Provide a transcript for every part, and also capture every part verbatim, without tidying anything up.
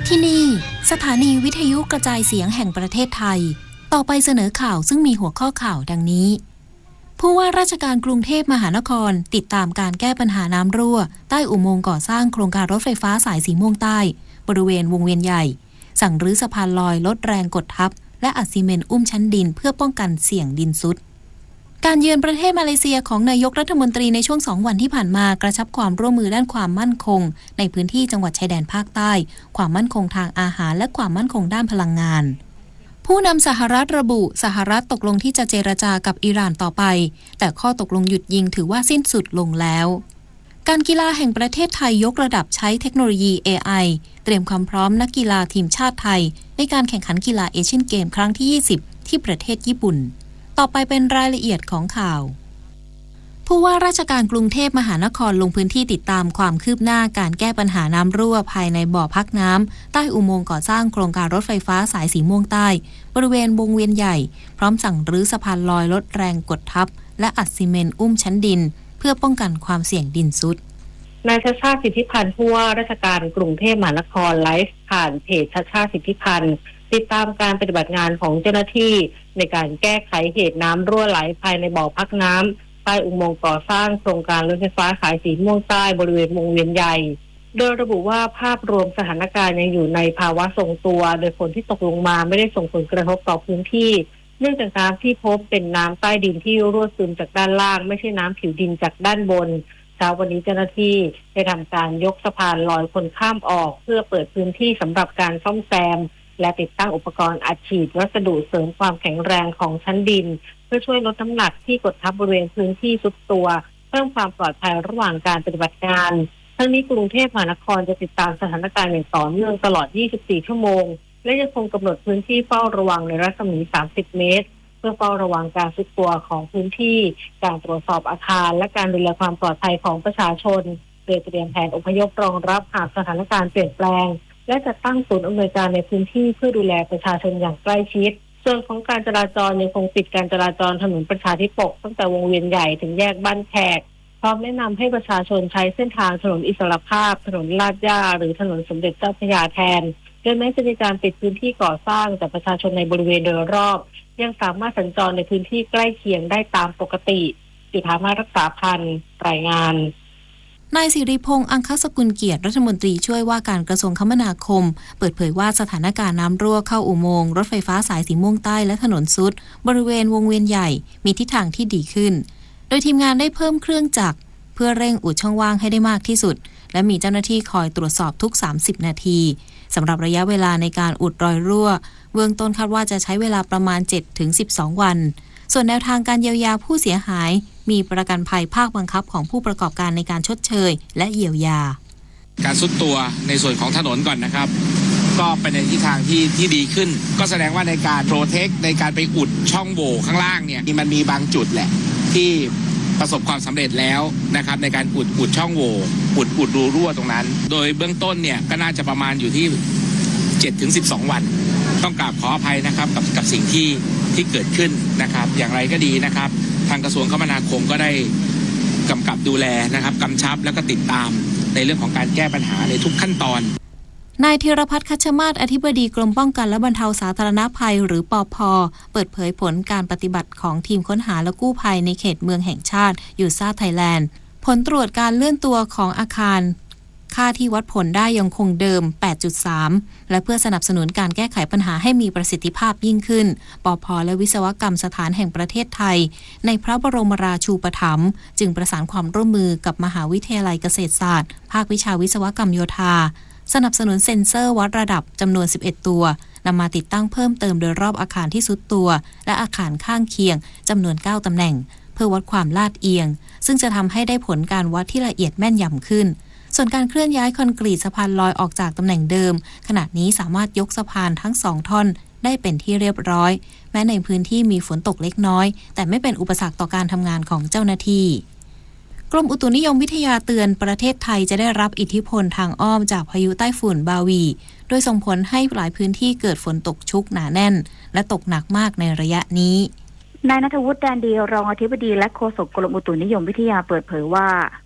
ที่นี่สถานีวิทยุกระจายเสียงแห่งประเทศไทยต่อไปเสนอข่าวซึ่งมีหัวข้อข่าวดังนี้ผู้ว่าราชการกรุงเทพมหานครติดตามการแก้ปัญหาน้ำรั่วใต้อุโมงค์ก่อสร้างโครงการรถไฟฟ้าสายสีม่วงใต้บริเวณวงเวียนใหญ่สั่งรื้อสะพานลอยลดแรงกดทับและอัดซีเมนต์อุ้มชั้นดินเพื่อป้องกันเสี่ยงดินซุดการเยือนประเทศมาเลเซียของนายกรัฐมนตรีในช่วงสองวันที่ผ่านมากระชับความร่วมมือด้านความมั่นคงในพื้นที่จังหวัดชายแดนภาคใต้ความมั่นคงทางอาหารและความมั่นคงด้านพลังงานผู้นำสหรัฐระบุสหรัฐตกลงที่จะเจรจากับอิหร่านต่อไปแต่ข้อตกลงหยุดยิงถือว่าสิ้นสุดลงแล้วการกีฬาแห่งประเทศไทยยกระดับใช้เทคโนโลยี เอ ไอ เตรียมความพร้อมนักกีฬาทีมชาติไทยในการแข่งขันกีฬาเอเชียนเกมครั้งที่ยี่สิบที่ประเทศญี่ปุ่นต่อไปเป็นรายละเอียดของข่าวผู้ว่าราชการกรุงเทพมหานครลงพื้นที่ติดตามความคืบหน้าการแก้ปัญหาน้ำรั่วภายในบ่อพักน้ำใต้อุโมงค์ก่อสร้างโครงการรถไฟฟ้าสายสีม่วงใต้บริเวณวงเวียนใหญ่พร้อมสั่งรื้อสะพานลอยลดแรงกดทับและอัดซีเมนต์อุ้มชั้นดินเพื่อป้องกันความเสี่ยงดินซุดนายชาชาติสิทธิพันธ์ผู้ว่าราชการกรุงเทพมหานครไลฟ์ผ่านเพจชาชาติสิทธิพันธ์ติดตามการปฏิบัติงานของเจ้าหน้าที่ในการแก้ไขเหตุน้ำรั่วไหลภายในบ่อพักน้ำใต้อุโมงค์ก่อสร้างโครงการรถไฟฟ้าสายสีม่วงใต้บริเวณวงเวียนใหญ่โดยระบุว่าภาพรวมสถานการณ์ยังอยู่ในภาวะทรงตัวโดยฝนที่ตกลงมาไม่ได้ส่งผลกระทบต่อพื้นที่เนื่องจากน้ำที่พบเป็นน้ำใต้ดินที่รั่วซึมจากด้านล่างไม่ใช่น้ำผิวดินจากด้านบนเช้าวันนี้เจ้าหน้าที่ได้ทำการยกสะพานลอยคนข้ามออกเพื่อเปิดพื้นที่สำหรับการซ่อมแซมและติดตั้งอุปกรณ์อัดฉีดวัสดุเสริมความแข็งแรงของชั้นดินเพื่อช่วยลดน้ำหนักที่กดทับบริเวณพื้นที่ทรุดตัวเพิ่มความปลอดภัยระหว่างการปฏิบัติงานทั้งนี้กรุงเทพมหานครจะติดตามสถานการณ์อย่างต่อเนื่องตลอดยี่สิบสี่ชั่วโมงและยังคงกำหนดพื้นที่เฝ้าระวังในรัศมีสามสิบเมตรเพื่อเฝ้าระวังการทรุดตัวของพื้นที่การตรวจสอบอาคารและการดูแลความปลอดภัยของประชาชนโดยเตรียมแผนอพยพรองรับหากสถานการณ์เปลี่ยนแปลงและจะตั้งศูนย์อำนวยการในพื้นที่เพื่อดูแลประชาชนอย่างใกล้ชิดส่วนของการจราจรยังคงปิดการจราจรถนนประชาธิปกตั้งแต่วงเวียนใหญ่ถึงแยกบ้านแขกพร้อมแนะนำให้ประชาชนใช้เส้นทางถนนอิสรภาพถนนลาดย่าหรือถนนสมเด็จเจ้าพระยาแทนโดยแม้จะมีการปิดพื้นที่ก่อสร้างแต่ประชาชนในบริเวณโดยรอบยังสามารถสัญจรในพื้นที่ใกล้เคียงได้ตามปกติจุฑามารักษาพันธ์รายงานนายสิริพงษ์อังคสกุลเกียรติรัฐมนตรีช่วยว่าการกระทรวงคมนาคมเปิดเผยว่าสถานการณ์น้ำรั่วเข้าอุโมงค์รถไฟฟ้าสายสีม่วงใต้และถนนซุดบริเวณวงเวียนใหญ่มีทิศทางที่ดีขึ้นโดยทีมงานได้เพิ่มเครื่องจักรเพื่อเร่งอุดช่องว่างให้ได้มากที่สุดและมีเจ้าหน้าที่คอยตรวจสอบทุกสามสิบนาทีสำหรับระยะเวลาในการอุดรอยรั่วเบื้องต้นคาดว่าจะใช้เวลาประมาณ เจ็ดถึงสิบสอง วันส่วนแนวทางการเยียวยาผู้เสียหายมีประกันภัยภาคบังคับของผู้ประกอบการในการชดเชยและเยียวยาการซุดตัวในส่วนของถนนก่อนนะครับก็เป็นในทิศทางที่ที่ดีขึ้นก็แสดงว่าในการโปรเทคในการไปอุดช่องโหว่ข้างล่างเนี่ยมันมีบางจุดแหละที่ประสบความสำเร็จแล้วนะครับในการอุดอุดช่องโหว่อุดอุดรูรั่วตรงนั้นโดยเบื้องต้นเนี่ยก็น่าจะประมาณอยู่ที่ เจ็ดถึงสิบสอง วันต้องกราบขออภัยนะครับกับกับสิ่งที่ที่เกิดขึ้นนะครับอย่างไรก็ดีนะครับทางกระทรวงคมนาคมก็ได้กำกับดูแลนะครับกำชับแล้วก็ติดตามในเรื่องของการแก้ปัญหาในทุกขั้นตอนนายธีรพัฒน์คัชมาศอธิบดีกรมป้องกันและบรรเทาสาธารณภัยหรือปภ.เปิดเผยผลการปฏิบัติของทีมค้นหาและกู้ภัยในเขตเมืองแห่งชาติยูซ่าไทยแลนด์ผลตรวจการเลื่อนตัวของอาคารค่าที่วัดผลได้ยังคงเดิม แปดจุดสาม และเพื่อสนับสนุนการแก้ไขปัญหาให้มีประสิทธิภาพยิ่งขึ้นปภ.และวิศวกรรมสถานแห่งประเทศไทยในพระบรมราชูปถัมภ์จึงประสานความร่วมมือกับมหาวิทยาลัยเกษตรศาสตร์ภาควิชาวิศวกรรมโยธาสนับสนุนเซ็นเซอร์วัดระดับจำนวนสิบเอ็ดตัวนำมาติดตั้งเพิ่มเติมโดยรอบอาคารที่ซุดตัวและอาคารข้างเคียงจำนวนเก้าตำแหน่งเพื่อวัดความลาดเอียงซึ่งจะทำให้ได้ผลการวัดที่ละเอียดแม่นยำขึ้นส่วนการเคลื่อนย้ายคอนกรีตสะพานลอยออกจากตำแหน่งเดิมขณะนี้สามารถยกสะพานทั้งสองท่อนได้เป็นที่เรียบร้อยแม้ในพื้นที่มีฝนตกเล็กน้อยแต่ไม่เป็นอุปสรรคต่อการทำงานของเจ้าหน้าที่กรมอุตุนิยมวิทยาเตือนประเทศไทยจะได้รับอิทธิพลทางอ้อมจากพายุใต้ฝุ่นบาวีโดยส่งผลให้หลายพื้นที่เกิดฝนตกชุกหนาแน่นและตกหนักมากในระยะนี้นายณัฐวุฒิ แดนดีรองอธิบดีและโฆษกกรมอุตุนิยมวิทยาเปิดเผยว่า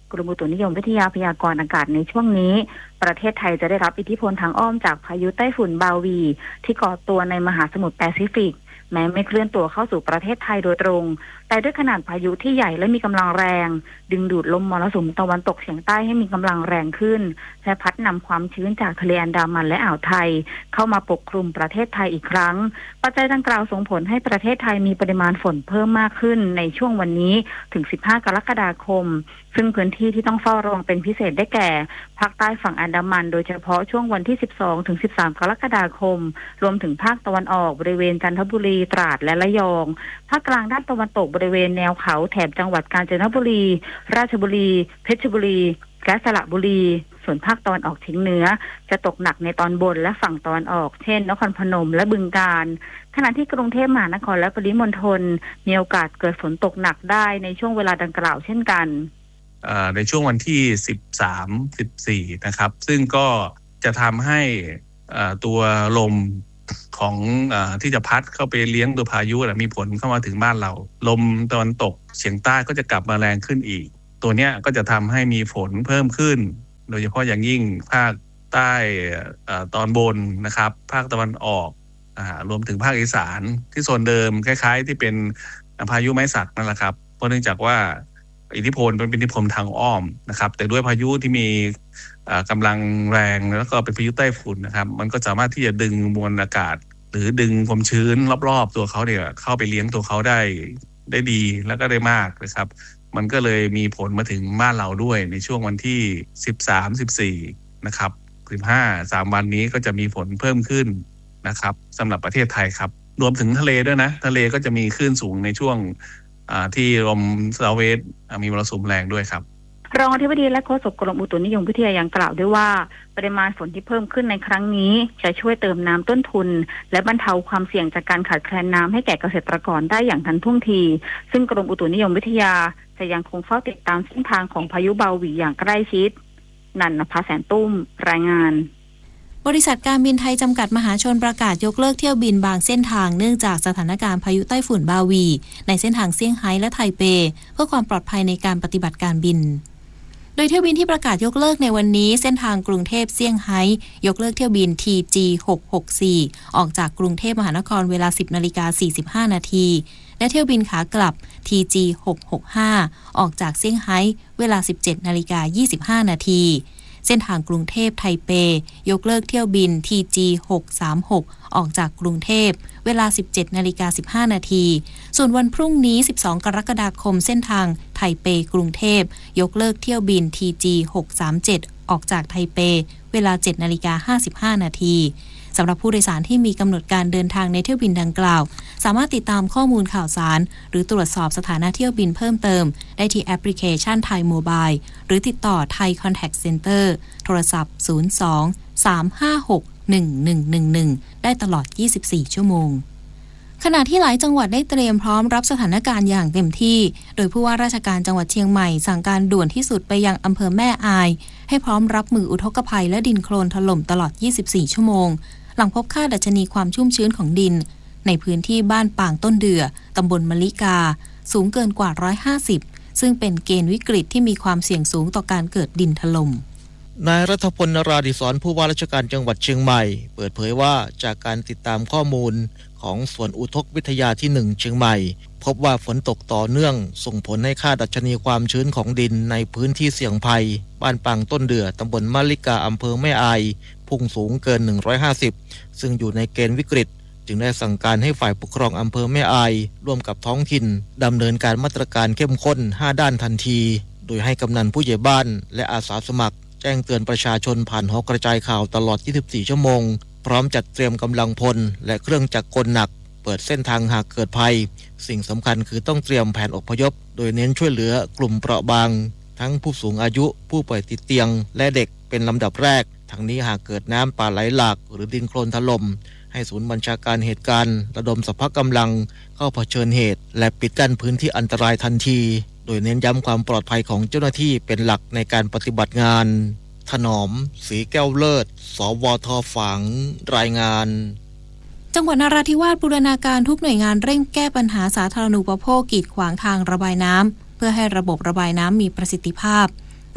กรมอุตุนิยมวิทยาพยากรณ์อากาศในช่วงนี้ประเทศไทยจะได้รับอิทธิพลทางอ้อมจากพายุไต้ฝุ่นบาวีที่ก่อตัวในมหาสมุทรแปซิฟิกแม้ไม่เคลื่อนตัวเข้าสู่ประเทศไทยโดยตรงแต่ด้วยขนาดพายุที่ใหญ่และมีกำลังแรงดึงดูดลมมรสุมตะวันตกเฉียงใต้ให้มีกำลังแรงขึ้นและพัดนำความชื้นจากทะเลอันดามันและอ่าวไทยเข้ามาปกคลุมประเทศไทยอีกครั้งปัจจัยดังกล่าวส่งผลให้ประเทศไทยมีปริมาณฝนเพิ่มมากขึ้นในช่วงวันนี้ถึงสิบห้ากรกฎาคมซึ่งพื้นที่ที่ต้องเฝ้าระวังเป็นพิเศษได้แก่ภาคใต้ฝั่งอันดามันโดยเฉพาะช่วงวันที่สิบสองถึงสิบสามกรกฎาคมรวมถึงภาคตะวันออกบริเวณจันทบุรีตราดและระยองภาคกลางด้านตะวันตกบริเวณแนวเขาแถบจังหวัดกาญจนบุรีราชบุรีเพชรบุรีและสระบุรีส่วนภาคตะวันออกเฉียงเหนือจะตกหนักในตอนบนและฝั่งตะวันออกเช่นนครพนมและบึงกาฬขณะที่กรุงเทพมหานครและปริมณฑลมีโอกาสเกิดฝนตกหนักได้ในช่วงเวลาดังกล่าวเช่นกันในช่วงวันที่สิบสาม สิบสี่นะครับซึ่งก็จะทำให้ตัวลมของอที่จะพัดเข้าไปเลี้ยงตัวพายุมีผลเข้ามาถึงบ้านเราลมตะวันตกเฉียงใต้ก็จะกลับมาแรงขึ้นอีกตัวเนี้ยก็จะทำให้มีฝนเพิ่มขึ้นโดยเฉพาะอย่างยิ่งภาคใต้ตอนบนนะครับภาคตะวันออกรวมถึงภาคอีสานที่โซนเดิมคล้ายๆที่เป็นพายุไม้สักนั่นแหละครับเพราะเนื่องจากว่าอิทธิพลเป็นอิทธิพลทางอ้อมนะครับแต่ด้วยพายุที่มีกำลังแรงแล้วก็เป็นพายุไต้ฝุ่นนะครับมันก็สามารถที่จะดึงมวลอากาศหรือดึงความชื้นรอบๆตัวเขาเนี่ยเข้าไปเลี้ยงตัวเขาได้ได้ดีแล้วก็ได้มากนะครับมันก็เลยมีผลมาถึงบ้านเราด้วยในช่วงวันที่สิบสาม สิบสี่นะครับสิบห้า สามวันนี้ก็จะมีฝนเพิ่มขึ้นนะครับสำหรับประเทศไทยครับรวมถึงทะเลด้วยนะทะเลก็จะมีคลื่นสูงในช่วงที่ลมเซาท์เวสต์มีมรสุมแรงด้วยครับรองอธิบดีและโฆษกกรมอุตุนิยมวิทยายังกล่าวด้วยว่าปริมาณฝนที่เพิ่มขึ้นในครั้งนี้จะช่วยเติมน้ำต้นทุนและบรรเทาความเสี่ยงจากการขาดแคลนน้ำให้แก่เกษตรกรได้อย่างทันท่วงทีซึ่งกรมอุตุนิยมวิทยาจะยังคงเฝ้าติดตามเส้นทางของพายุบาหวีอย่างใกล้ชิดนันนภาแสนตุ้มรายงานบริษัทการบินไทยจำกัดมหาชนประกาศยกเลิกเที่ยวบินบางเส้นทางเนื่องจากสถานการณ์พายุไต้ฝุ่นบาวีในเส้นทางเซี่ยงไฮ้และไทเปเพื่อความปลอดภัยในการปฏิบัติการบินโดยเที่ยวบินที่ประกาศยกเลิกในวันนี้เส้นทางกรุงเทพเซี่ยงไฮ้ยกเลิกเที่ยวบิน ที จี หกหกสี่ ออกจากกรุงเทพมหานครเวลา สิบนาฬิกาสี่สิบห้านาทีและเที่ยวบินขากลับ ที จี หกหกห้า ออกจากเซี่ยงไฮ้เวลา สิบเจ็ดนาฬิกายี่สิบห้านาทีเส้นทางกรุงเทพไทเปยกเลิกเที่ยวบิน ที จี หกสามหก ออกจากกรุงเทพเวลา สิบเจ็ดนาฬิกาสิบห้านาทีส่วนวันพรุ่งนี้สิบสองกรกฎาคมเส้นทางไทเปกรุงเทพยกเลิกเที่ยวบิน ที จี หกสามเจ็ด ออกจากไทเปเวลา เจ็ดนาฬิกาห้าสิบห้านาทีสำหรับผู้โดยสารที่มีกำหนดการเดินทางในเที่ยวบินดังกล่าวสามารถติดตามข้อมูลข่าวสารหรือตรวจสอบสถานะเที่ยวบินเพิ่มเติมได้ที่แอปพลิเคชันไทยโมบายหรือติดต่อไทยคอนแทคเซ็นเตอร์โทรศัพท์ศูนย์ สอง สาม ห้า หก หนึ่ง หนึ่ง หนึ่ง หนึ่งได้ตลอดยี่สิบสี่ชั่วโมงขณะที่หลายจังหวัดได้เตรียมพร้อมรับสถานการณ์อย่างเต็มที่โดยผู้ว่าราชการจังหวัดเชียงใหม่สั่งการด่วนที่สุดไปยังอำเภอแม่อายให้พร้อมรับมืออุทกภัยและดินโคลนถล่มตลอดยี่สิบสี่ชั่วโมงหลังพบค่าดัชนีความชุ่มชื้นของดินในพื้นที่บ้านป่างต้นเดือตำบลมะลิกาสูงเกินกว่าหนึ่งร้อยห้าสิบซึ่งเป็นเกณฑ์วิกฤตที่มีความเสี่ยงสูงต่อการเกิดดินถล่มนายรัฐพล นราดิศรผู้ว่าราชการจังหวัดเชียงใหม่เปิดเผยว่าจากการติดตามข้อมูลของส่วนอุทกวิทยาที่หนึ่งเชียงใหม่พบว่าฝนตกต่อเนื่องส่งผลให้ค่าดัชนีความชื้นของดินในพื้นที่เสี่ยงภัยบ้านป่างต้นเดือตำบลมะลิกาอำเภอแม่อายพุ่งสูงเกินหนึ่งร้อยห้าสิบซึ่งอยู่ในเกณฑ์วิกฤตจึงได้สั่งการให้ฝ่ายปกครองอำเภอแม่อายร่วมกับท้องถิ่นดำเนินการมาตรการเข้มข้นห้าด้านทันทีโดยให้กำนันผู้ใหญ่บ้านและอาสาสมัครแจ้งเตือนประชาชนผ่านหอกระจายข่าวตลอดยี่สิบสี่ชั่วโมงพร้อมจัดเตรียมกำลังพลและเครื่องจักรกลหนักเปิดเส้นทางหากเกิดภัยสิ่งสำคัญคือต้องเตรียมแผนอพยพโดยเน้นช่วยเหลือกลุ่มเปราะบางทั้งผู้สูงอายุผู้ป่วยติดเตียงและเด็กเป็นลำดับแรกทั้งนี้หากเกิดน้ำป่าไหลหลากหรือดินโคลนถล่มให้ศูนย์บัญชาการเหตุการณ์ระดมสรรพกำลังเข้าเผชิญเหตุและปิดกั้นพื้นที่อันตรายทันทีโดยเน้นย้ำความปลอดภัยของเจ้าหน้าที่เป็นหลักในการปฏิบัติงานถนอมศรีแก้วเลิศสวทฝางรายงานจังหวัดนราธิวาสบูรณาการทุกหน่วยงานเร่งแก้ปัญหาสาธารณูปโภคกีดขวางทางระบายน้ำเพื่อให้ระบบระบายน้ำมีประสิทธิภาพ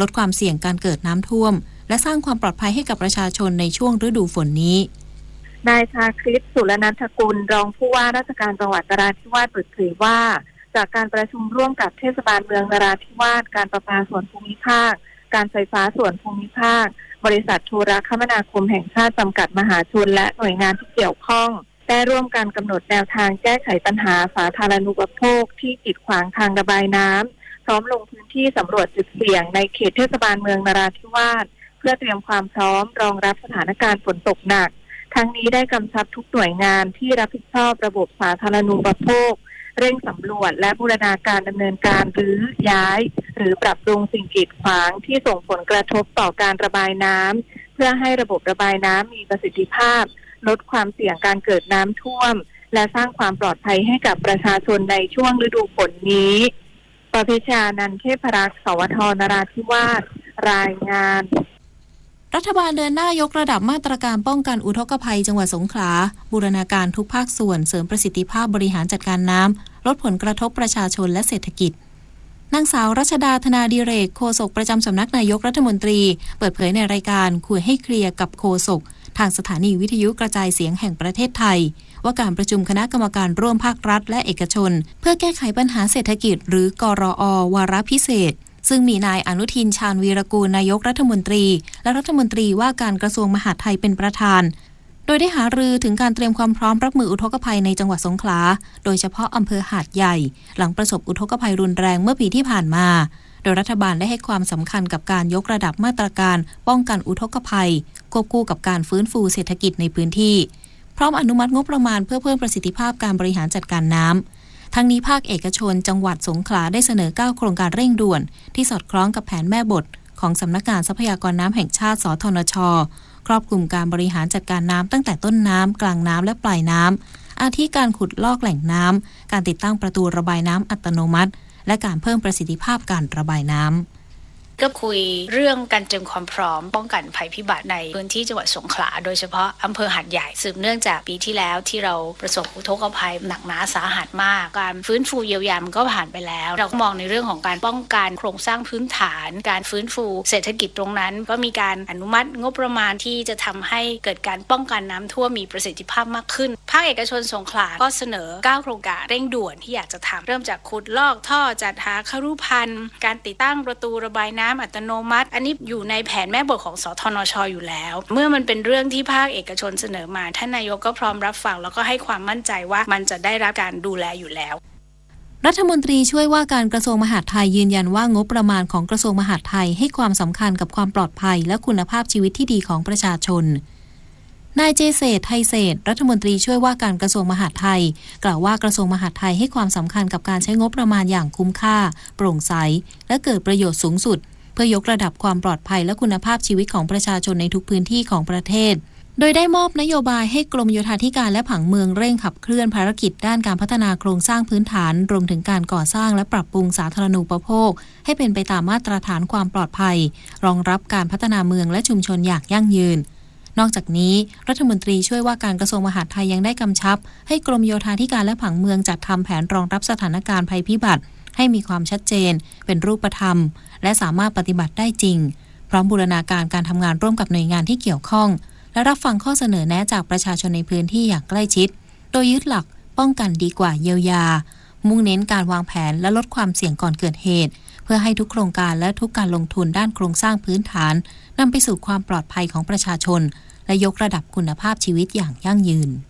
ลดความเสี่ยงการเกิดน้ำท่วมและสร้างความปลอดภัยให้กับประชาชนในช่วงฤดูฝนนี้นายชาคริต สุรนันทกุลรองผู้ว่าราชการจังหวัดนราธิวาสเปิดเผยว่าจากการประชุมร่วมกับเทศบาลเมืองนราธิวาสการประปาส่วนภูมิภาคการไฟฟ้าส่วนภูมิภาคบริษัทโทรคมนาคมแห่งชาติจำกัดมหาชนและหน่วยงานที่เกี่ยวข้องได้ร่วมกันกำหนดแนวทางแก้ไขปัญหาสาธารณูปโภคที่กีดขวางทางระบายน้ำพร้อมลงพื้นที่สำรวจจุดเสี่ยงในเขตเทศบาลเมืองนราธิวาสเพื่อเตรียมความพร้อมรองรับสถานการณ์ฝนตกหนักทั้งนี้ได้กำชับทุกหน่วยงานที่รับผิดชอบระบบสาธารณูปโภคเร่งสำรวจและบูรณาการดำเนินการหรือย้ายหรือปรับปรุงสิ่งกีดขวางที่ส่งผลกระทบต่อการระบายน้ำเพื่อให้ระบบระบายน้ำมีประสิทธิภาพลดความเสี่ยงการเกิดน้ำท่วมและสร้างความปลอดภัยให้กับประชาชนในช่วงฤดูฝนนี้ปพิชานันท์เทพรักษ์สวทนราธิวาสรายงานรัฐบาลเดินหน้ายกระดับมาตรการป้องกันอุทกภัยจังหวัดสงขลาบูรณาการทุกภาคส่วนเสริมประสิทธิภาพบริหารจัดการน้ำลดผลกระทบประชาชนและเศรษฐกิจนางสาวรัชดาธนาดิเรกโฆษกประจำสำนักนายกรัฐมนตรีเปิดเผยในรายการคุยให้เคลียร์กับโฆษกทางสถานีวิทยุกระจายเสียงแห่งประเทศไทยว่าการประชุมคณะกรรมการร่วมภาครัฐและเอกชนเพื่อแก้ไขปัญหาเศรษฐกิจหรือกรอ.วาระพิเศษซึ่งมีนายอนุทินชาญวีรกูลนายกรัฐมนตรีและรัฐมนตรีว่าการกระทรวงมหาดไทยเป็นประธานโดยได้หารือถึงการเตรียมความพร้อมรับมืออุทกภัยในจังหวัดสงขลาโดยเฉพาะอำเภอหาดใหญ่หลังประสบอุทกภัยรุนแรงเมื่อปีที่ผ่านมาโดยรัฐบาลได้ให้ความสำคัญกับการยกระดับมาตรการป้องกันอุทกภัยควบคู่กับการฟื้นฟูเศรษฐกิจในพื้นที่พร้อมอนุมัติงบประมาณเพื่อเพิ่มประสิทธิภาพการบริหารจัดการน้ำทั้งนี้ภาคเอกชนจังหวัดสงขลาได้เสนอเก้าโครงการเร่งด่วนที่สอดคล้องกับแผนแม่บทของสำนักงานทรัพยากรน้ำแห่งชาติสธนช.ครอบคลุมการบริหารจัดการน้ำตั้งแต่ต้นน้ำกลางน้ำและปลายน้ำอาทิการขุดลอกแหล่งน้ำการติดตั้งประตูระบายน้ำอัตโนมัติและการเพิ่มประสิทธิภาพการระบายน้ำก็คุยเรื่องการเตรียมความพร้อมป้องกันภัยพิบัติในพื้นที่จังหวัดสงขลาโดยเฉพาะอำเภอหาดใหญ่สืบเนื่องจากปีที่แล้วที่เราประสบอุทกภัยหนักหนาสาหัสมากการฟื้นฟูเยียวยามันก็ผ่านไปแล้วเราก็มองในเรื่องของการป้องกันโครงสร้างพื้นฐานการฟื้นฟูเศรษฐกิจตรงนั้นก็มีการอนุมัติงบประมาณที่จะทำให้เกิดการป้องกันน้ำท่วมมีประสิทธิภาพมากขึ้นภาคเอกชนสงขลาก็เสนอเก้าโครงการเร่งด่วนที่อยากจะทำเริ่มจากขุดลอกท่อจัดหาครุภัณฑ์การติดตั้งประตูระบายน้ำอัตโนมัติอันนี้อยู่ในแผนแม่บทของสธนช.อยู่แล้วเมื่อมันเป็นเรื่องที่ภาคเอกชนเสนอมาท่านนายกก็พร้อมรับฟังแล้วก็ให้ความมั่นใจว่ามันจะได้รับการดูแลอยู่แล้วรัฐมนตรีช่วยว่าการกระทรวงมหาดไทยยืนยันว่างบประมาณของกระทรวงมหาดไทยให้ความสำคัญกับความปลอดภัยและคุณภาพชีวิตที่ดีของประชาชนนายเจเศษไทยเศษรัฐมนตรีช่วยว่าการกระทรวงมหาดไทยกล่าวว่ากระทรวงมหาดไทยให้ความสำคัญกับการใช้งบประมาณอย่างคุ้มค่าโปร่งใสและเกิดประโยชน์สูงสุดเพื่อยกระดับความปลอดภัยและคุณภาพชีวิตของประชาชนในทุกพื้นที่ของประเทศโดยได้มอบนโยบายให้กรมโยธาธิการและผังเมืองเร่งขับเคลื่อนภารกิจด้านการพัฒนาโครงสร้างพื้นฐานรวมถึงการก่อสร้างและปรับปรุงสาธารณูปโภคให้เป็นไปตามมาตรฐานความปลอดภัยรองรับการพัฒนาเมืองและชุมชนอย่างยั่งยืนนอกจากนี้รัฐมนตรีช่วยว่าการกระทรวงมหาดไทยยังได้กำชับให้กรมโยธาธิการและผังเมืองจัดทำแผนรองรับสถานการณ์ภัยพิบัติให้มีความชัดเจนเป็นรูปธรรมและสามารถปฏิบัติได้จริงพร้อมบูรณาการการทำงานร่วมกับหน่วยงานที่เกี่ยวข้องและรับฟังข้อเสนอแนะจากประชาชนในพื้นที่อย่างใกล้ชิดโดยยึดหลักป้องกันดีกว่าเยียวยามุ่งเน้นการวางแผนและลดความเสี่ยงก่อนเกิดเหตุเพื่อให้ทุกโครงการและทุกการลงทุนด้านโครงสร้างพื้นฐานนำไปสู่ความปลอดภัยของประชาชนและยกระดับคุณภาพชีวิตอย่างยั่งยืน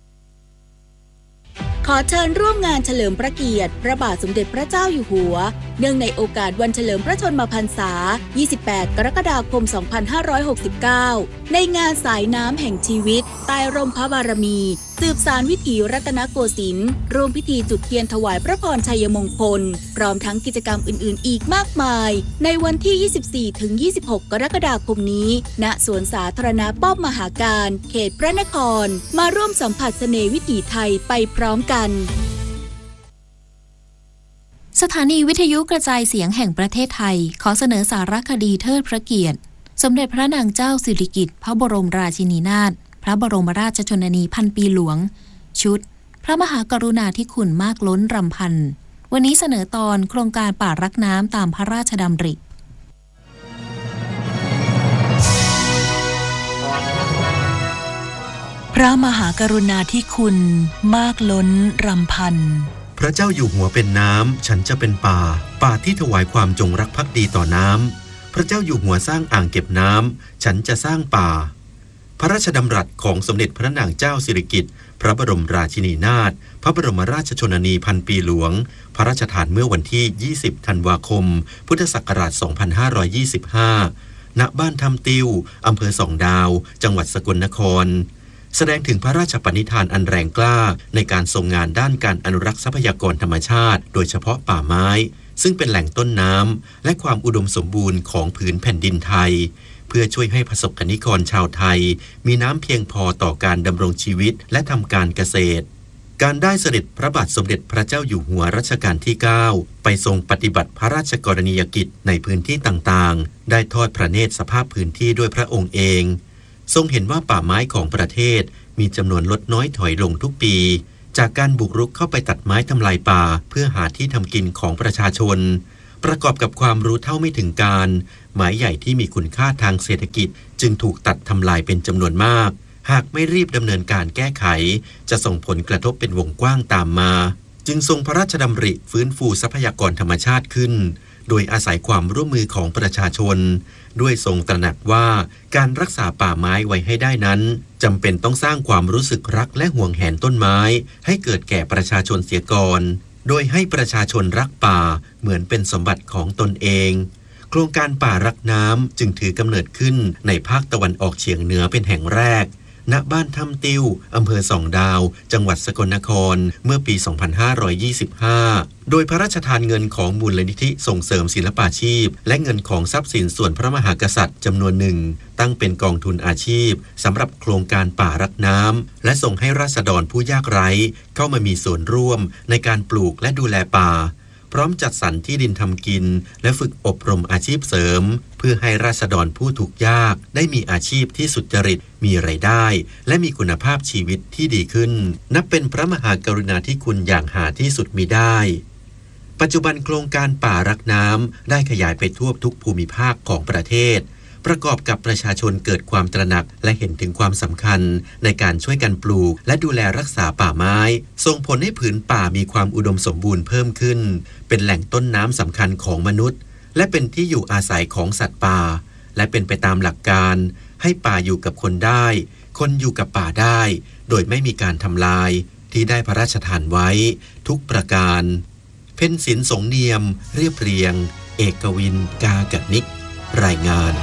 ขอเชิญร่วมงานเฉลิมพระเกียรติพระบาทสมเด็จพระเจ้าอยู่หัวเนื่องในโอกาสวันเฉลิมพระชนมพรรษายี่สิบแปดกรกฎาคมสองพันห้าร้อยหกสิบเก้าในงานสายน้ำแห่งชีวิตใต้ร่มพระบารมีสืบสานวิถีรัตนโกสินทร์ร่วมพิธีจุดเทียนถวายพระพรชัยมงคลพร้อมทั้งกิจกรรมอื่นๆอีกมากมายในวันที่ ยี่สิบสี่ถึงยี่สิบหก กรกฎาคมนี้ณสวนสาธารณะป้อมมหาการเขตพระนครมาร่วมสัมผัสเสน่ห์วิถีไทยไปพร้อมกันสถานีวิทยุกระจายเสียงแห่งประเทศไทยขอเสนอสารคดีเทิดพระเกียรติสมเด็จพระนางเจ้าสิริกิติ์พระบรมราชินีนาถพระบรมราชชนนีพันปีหลวงชุดพระมหากรุณาธิคุณมากล้นรำพันวันนี้เสนอตอนโครงการป่ารักน้ำตามพระราชดำริระมหากรุณาธิคุณมากล้นรำพันพระเจ้าอยู่หัวเป็นน้ำฉันจะเป็นป่าป่าที่ถวายความจงรักภักดีต่อน้ำพระเจ้าอยู่หัวสร้างอ่างเก็บน้ำฉันจะสร้างป่าพระราชดำรัสของสมเด็จพระนางเจ้าสิริกิติ์พระบรมราชินีนาถพระบรมราชชนนีพันปีหลวงพระราชทานเมื่อวันที่ยี่สิบธันวาคมพุทธศักราชสองพันห้าร้อยยี่สิบห้าณบ้านทำติวอำเภอสองดาวจังหวัดสกลนครแสดงถึงพระราชปณิธานอันแรงกล้าในการทรงงานด้านการอนุรักษ์ทรัพยากรธรรมชาติโดยเฉพาะป่าไม้ซึ่งเป็นแหล่งต้นน้ำและความอุดมสมบูรณ์ของผืนแผ่นดินไทยเพื่อช่วยให้ประสบกนิกรชาวไทยมีน้ำเพียงพอต่อการดำรงชีวิตและทำการเกษตรการได้เสด็จพระบาทสมเด็จพระเจ้าอยู่หัวรัชกาลที่เก้าไปทรงปฏิบัติพระราชกรณียกิจในพื้นที่ต่างๆได้ทอดพระเนตรสภาพพื้นที่ด้วยพระองค์เองทรงเห็นว่าป่าไม้ของประเทศมีจำนวนลดน้อยถอยลงทุกปีจากการบุกรุกเข้าไปตัดไม้ทำลายป่าเพื่อหาที่ทำกินของประชาชนประกอบกับความรู้เท่าไม่ถึงการไม้ใหญ่ที่มีคุณค่าทางเศรษฐกิจจึงถูกตัดทำลายเป็นจำนวนมากหากไม่รีบดำเนินการแก้ไขจะส่งผลกระทบเป็นวงกว้างตามมาจึงทรงพระราชดำริฟื้นฟูทรัพยากรธรรมชาติขึ้นโดยอาศัยความร่วมมือของประชาชนด้วยทรงตระหนักว่าการรักษาป่าไม้ไว้ให้ได้นั้นจำเป็นต้องสร้างความรู้สึกรักและห่วงแหนต้นไม้ให้เกิดแก่ประชาชนเสียก่อนโดยให้ประชาชนรักป่าเหมือนเป็นสมบัติของตนเองโครงการป่ารักน้ำจึงถือกำเนิดขึ้นในภาคตะวันออกเฉียงเหนือเป็นแห่งแรกณบ้านถ้ำติวอำเภอสองดาวจังหวัดสกลนครเมื่อปี สองพันห้าร้อยยี่สิบห้า โดยพระราชทานเงินของมูลนิธิส่งเสริมศิลปาชีพและเงินของทรัพย์สินส่วนพระมหากษัตริย์จำนวนหนึ่งตั้งเป็นกองทุนอาชีพสำหรับโครงการป่ารักน้ำและส่งให้ราษฎรผู้ยากไร้เข้ามามีส่วนร่วมในการปลูกและดูแลป่าพร้อมจัดสรรที่ดินทำกินและฝึกอบรมอาชีพเสริมเพื่อให้ราษฎรผู้ทุกข์ยากได้มีอาชีพที่สุจริตมีรายได้และมีคุณภาพชีวิตที่ดีขึ้นนับเป็นพระมหากรุณาธิคุณอย่างหาที่สุดมิได้ปัจจุบันโครงการป่ารักน้ำได้ขยายไปทั่วทุกภูมิภาคของประเทศประกอบกับประชาชนเกิดความตระหนักและเห็นถึงความสำคัญในการช่วยกันปลูกและดูแลรักษาป่าไม้ส่งผลให้ผืนป่ามีความอุดมสมบูรณ์เพิ่มขึ้นเป็นแหล่งต้นน้ำสำคัญของมนุษย์และเป็นที่อยู่อาศัยของสัตว์ป่าและเป็นไปตามหลักการให้ป่าอยู่กับคนได้คนอยู่กับป่าได้โดยไม่มีการทำลายที่ได้พระราชทานไว้ทุกประการเพ็ญศิลป์สงเนียมเรียบเรียงเอกวินกากนิกรายงาน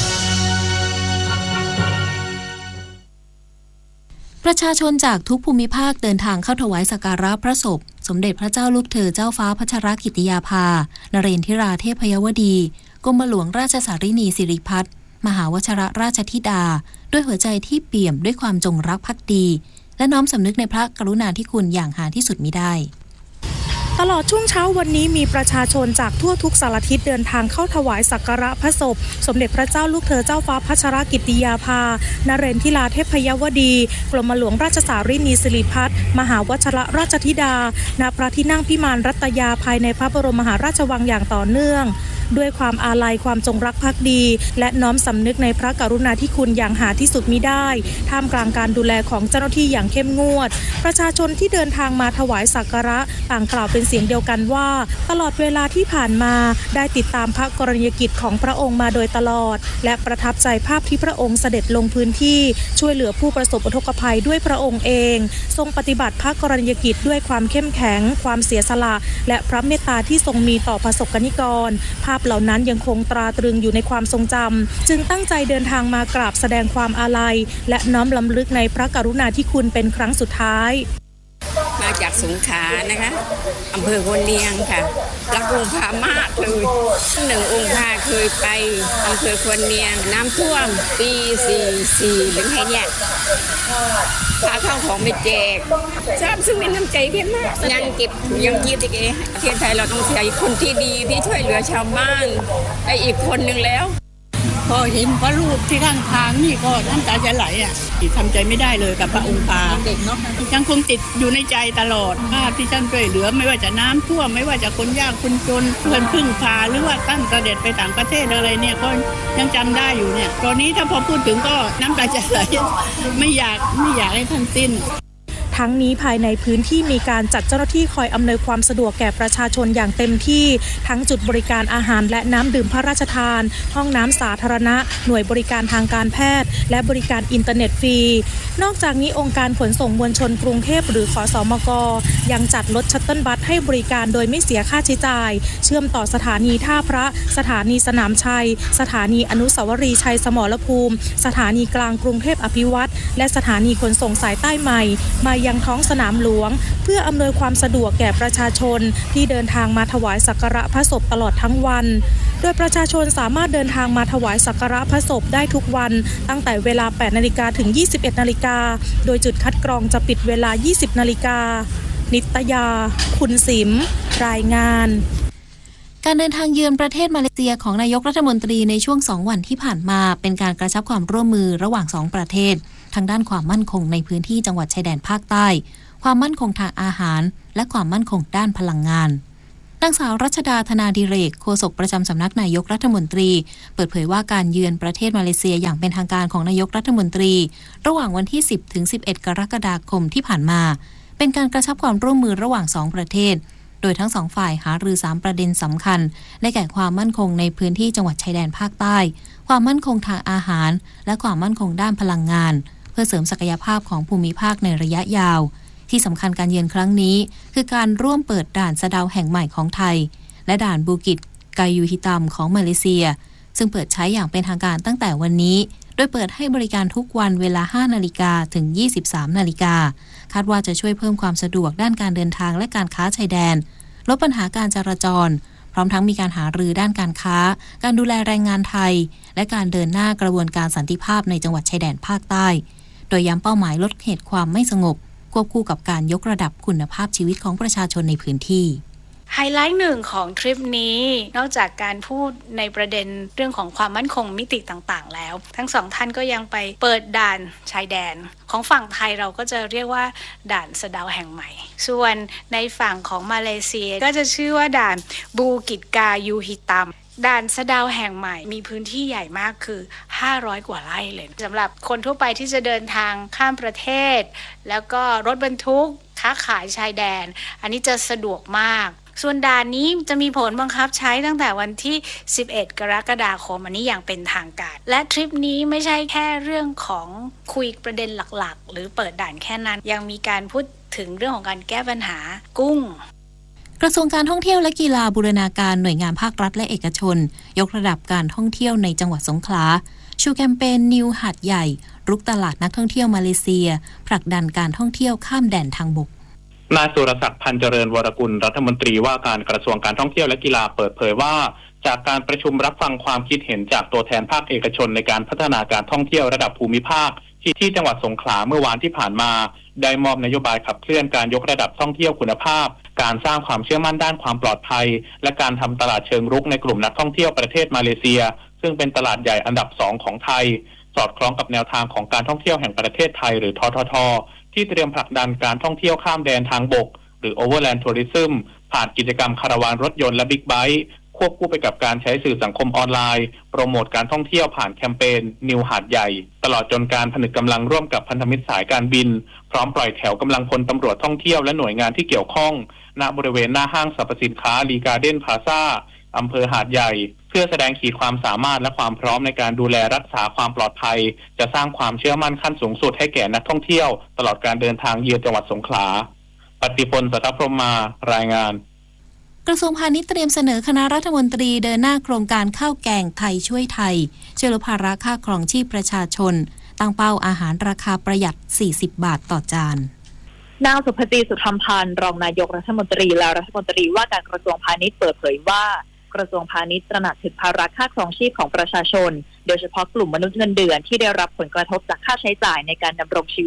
ประชาชนจากทุกภูมิภาคเดินทางเข้าถวายสักการะพระศพสมเด็จพระเจ้าลูกเธอเจ้าฟ้าพัชรกิติยาภานเรนทิราเทพยวดีกรมหลวงราชสารินีสิริพัฒน์มหาวชรราชธิดาด้วยหัวใจที่เปี่ยมด้วยความจงรักภักดีและน้อมสำนึกในพระกรุณาธิคุณอย่างหาที่สุดมิได้ตลอดช่วงเช้าวันนี้มีประชาชนจากทั่วทุกสารทิศเดินทางเข้าถวายสักการะพระศพสมเด็จพระเจ้าลูกเธอเจ้าฟ้าพัชรกิติยาภานเรนทิราเทพยวดีกรมหลวงราชสารินีสิริพัฒน์มหาวชรราชธิดาณพระที่นั่งพิมานรัตยาภายในพระบรมมหาราชวังอย่างต่อเนื่องด้วยความอาลัยความจงรักภักดีและน้อมสำนึกในพระกรุณาธิคุณอย่างหาที่สุดมิได้ท่ามกลางการดูแลของเจ้าหน้าที่อย่างเข้มงวดประชาชนที่เดินทางมาถวายสักการะต่างกล่าวเป็นเสียงเดียวกันว่าตลอดเวลาที่ผ่านมาได้ติดตามพระกรณียกิจของพระองค์มาโดยตลอดและประทับใจภาพที่พระองค์เสด็จลงพื้นที่ช่วยเหลือผู้ประสบอุทกภัยด้วยพระองค์เองทรงปฏิบัติพระกรณียกิจด้วยความเข้มแข็งความเสียสละและพระเมตตาที่ทรงมีต่อประสบกนิกรภาพเหล่านั้นยังคงตราตรึงอยู่ในความทรงจำจึงตั้งใจเดินทางมากราบแสดงความอาลัยและน้อมรำลึกในพระกรุณาธิคุณเป็นครั้งสุดท้ายมาจากสงขลานะคะอำเภอโพนเนียงค่ะรักองค์พระมากเลยหนึ่งองค์พระเคยไปอำเภอโพนเนียงน้ำท่วมปีสี่สี่ถึงให้เนี่ยพาเข้าของไปแจกทราบซึ่งเป็นน้ำใจเพียงมากยังเก็บยังคิดอีกเองประเทศไทยเราต้องเสียคนที่ดีที่ช่วยเหลือชาวบ้านไปอีกคนหนึ่งแล้วพอเห็นพระรูปที่ข้างทางนี่ก็น้ำตาจะไหลอ่ะทำใจไม่ได้เลยกับพระองค์ปาเด็กเนาะยังคงติดอยู่ในใจตลอดภาพที่ท่านช่วยเหลือไม่ว่าจะน้ำท่วมไม่ว่าจะคนยากคนจนเพื่อนพึ่งพาหรือว่าตั้งเสด็จไปต่างประเทศอะไรเนี่ยก็ยังจำได้อยู่เนี่ยตอนนี้ถ้าพอพูดถึงก็น้ำตาจะไหลไม่อยากไม่อยากให้ท่านสิ้นทั้งนี้ภายในพื้นที่มีการจัดเจ้าหน้าที่คอยอำนวยความสะดวกแก่ประชาชนอย่างเต็มที่ทั้งจุดบริการอาหารและน้ำดื่มพระราชทานห้องน้ำสาธารณะหน่วยบริการทางการแพทย์และบริการอินเทอร์เน็ตฟรีนอกจากนี้องค์การขนส่งมวลชนกรุงเทพหรือขสมกยังจัดรถชัตเติลบัสให้บริการโดยไม่เสียค่าใช้จ่ายเชื่อมต่อสถานีท่าพระสถานีสนามชัยสถานีอนุสาวรีย์ชัยสมรภูมิสถานีกลางกรุงเทพอภิวัตรและสถานีขนส่งสายใต้ใหม่มายังท้องสนามหลวงเพื่ออำนวยความสะดวกแก่ประชาชนที่เดินทางมาถวายสักการะพระศพตลอดทั้งวันโดยประชาชนสามารถเดินทางมาถวายสักการะพระศพได้ทุกวันตั้งแต่เวลา แปดนาฬิกา ถึง ยี่สิบเอ็ดนาฬิกาโดยจุดคัดกรองจะปิดเวลา ยี่สิบนาฬิกานิตยาคุณสิมรายงานการเดินทางเยือนประเทศมาเลเซียของนายกรัฐมนตรีในช่วงสองวันที่ผ่านมาเป็นการกระชับความร่วมมือระหว่างสองประเทศทางด้านความมั่นคงในพื้นที่จังหวัดชายแดนภาคใต้ความมั่นคงทางอาหารและความมั่นคงด้านพลังงานนางสาวรัชดาธนาดิเรกโฆษกประจำสำนักนายกรัฐมนตรีเปิดเผยว่าการเยือนประเทศมาเลเซียอย่างเป็นทางการของนายกรัฐมนตรีระหว่างวันที่สิบถึงสิบเอ็ดกรกฎาคมที่ผ่านมาเป็นการกระชับความร่วมมือระหว่างสองประเทศโดยทั้งสองฝ่ายหารือสามประเด็นสำคัญได้แก่ความมั่นคงในพื้นที่จังหวัดชายแดนภาคใต้ความมั่นคงทางอาหารและความมั่นคงด้านพลังงานเพื่อเสริมศักยภาพของภูมิภาคในระยะยาวที่สำคัญการเยือนครั้งนี้คือการร่วมเปิดด่านสะเดาแห่งใหม่ของไทยและด่านบูกิตกายูฮิตัมของมาเลเซียซึ่งเปิดใช้อย่างเป็นทางการตั้งแต่วันนี้โดยเปิดให้บริการทุกวันเวลา ห้านาฬิกา ถึง ยี่สิบสามนาฬิกาคาดว่าจะช่วยเพิ่มความสะดวกด้านการเดินทางและการค้าชายแดนลดปัญหาการจราจรพร้อมทั้งมีการหารือด้านการค้าการดูแลแรงงานไทยและการเดินหน้ากระบวนการสันติภาพในจังหวัดชายแดนภาคใต้โดยย้ำเป้าหมายลดเหตุความไม่สงบควบคู่กับการยกระดับคุณภาพชีวิตของประชาชนในพื้นที่ไฮไลท์หนึ่งของทริปนี้นอกจากการพูดในประเด็นเรื่องของความมั่นคงมิติต่างๆแล้วทั้งสองท่านก็ยังไปเปิดด่านชายแดนของฝั่งไทยเราก็จะเรียกว่าด่านสะเดาแห่งใหม่ส่วนในฝั่งของมาเลเซียก็จะชื่อว่าด่านบูกิตกายูฮิตัมด่านสะเดาแห่งใหม่มีพื้นที่ใหญ่มากคือห้าร้อยกว่าไร่เลยสำหรับคนทั่วไปที่จะเดินทางข้ามประเทศแล้วก็รถบรรทุกค้าขายชายแดนอันนี้จะสะดวกมากส่วนด่านนี้จะมีผลบังคับใช้ตั้งแต่วันที่สิบเอ็ดกรกฎาคมอันนี้อย่างเป็นทางการและทริปนี้ไม่ใช่แค่เรื่องของคุยประเด็นหลักๆหรือเปิดด่านแค่นั้นยังมีการพูดถึงเรื่องของการแก้ปัญหากุ้งกระทรวงการท่องเที่ยวและกีฬาบูรณาการหน่วยงานภาครัฐและเอกชนยกระดับการท่องเที่ยวในจังหวัดสงขลาชูแคมเปญนิวหาดใหญ่รุกตลาดนักท่องเที่ยวมาเลเซียผลักดันการท่องเที่ยวข้ามแดนทางบกนายสุรศักดิ์พันเจริญวรกุลรัฐมนตรีว่าการกระทรวงการท่องเที่ยวและกีฬาเปิดเผยว่าจากการประชุมรับฟังความคิดเห็นจากตัวแทนภาคเอกชนในการพัฒนาการท่องเที่ยวระดับภูมิภาคที่ที่จังหวัดสงขลาเมื่อวานที่ผ่านมาได้มอบนโยบายขับเคลื่อนการยกระดับท่องเที่ยวคุณภาพการสร้างความเชื่อมั่นด้านความปลอดภัยและการทำตลาดเชิงรุกในกลุ่มนักท่องเที่ยวประเทศมาเลเซียซึ่งเป็นตลาดใหญ่อันดับสองของไทยสอดคล้องกับแนวทางของการท่องเที่ยวแห่งประเทศไทยหรือททท.ที่เตรียมผลักดันการท่องเที่ยวข้ามแดนทางบกหรือ Overland Tourism ผ่านกิจกรรมคาราวานรถยนต์และบิ๊กไบค์ควบคู่ไปกับการใช้สื่อสังคมออนไลน์โปรโมทการท่องเที่ยวผ่านแคมเปญนิวหาดใหญ่ตลอดจนการผนึกกำลังร่วมกับพันธมิตรสายการบินพร้อมปล่อยแถวกำลังพลตำรวจท่องเที่ยวและหน่วยงานที่เกี่ยวข้องณบริเวณหน้าห้างสรรพสินค้าลีการ์เด้นพลาซ่าอำเภอหาดใหญ่เพื่อแสดงขีดความสามารถและความพร้อมในการดูแลรักษาความปลอดภัยจะสร้างความเชื่อมั่นขั้นสูงสุดให้แก่นักท่องเที่ยวตลอดการเดินทางเยือนจังหวัดสงขลาปฏิพล สัทธพรหมารายงานกระทรวงพาณิชย์เตรียมเสนอคณะรัฐมนตรีเดินหน้าโครงการข้าวแกงไทยช่วยไทยช่วยลดภาระค่าครองชีพประชาชนตั้งเป้าอาหารราคาประหยัดสี่สิบบาทต่อจานนางสุภจีสุธรรมพันธ์รองนายกรัฐมนตรีและรัฐมนตรีว่าการกระทรวงพาณิชย์เปิดเผยว่ากระทรวงพาณิชย์ตระหนักถึงภาระค่าครองชีพของประชาชนโดยเฉพาะกลุ่มมนุษย์เงินเดือนที่ได้รับผลกระทบจากค่าใช้จ่ายในการดำรงชีวิต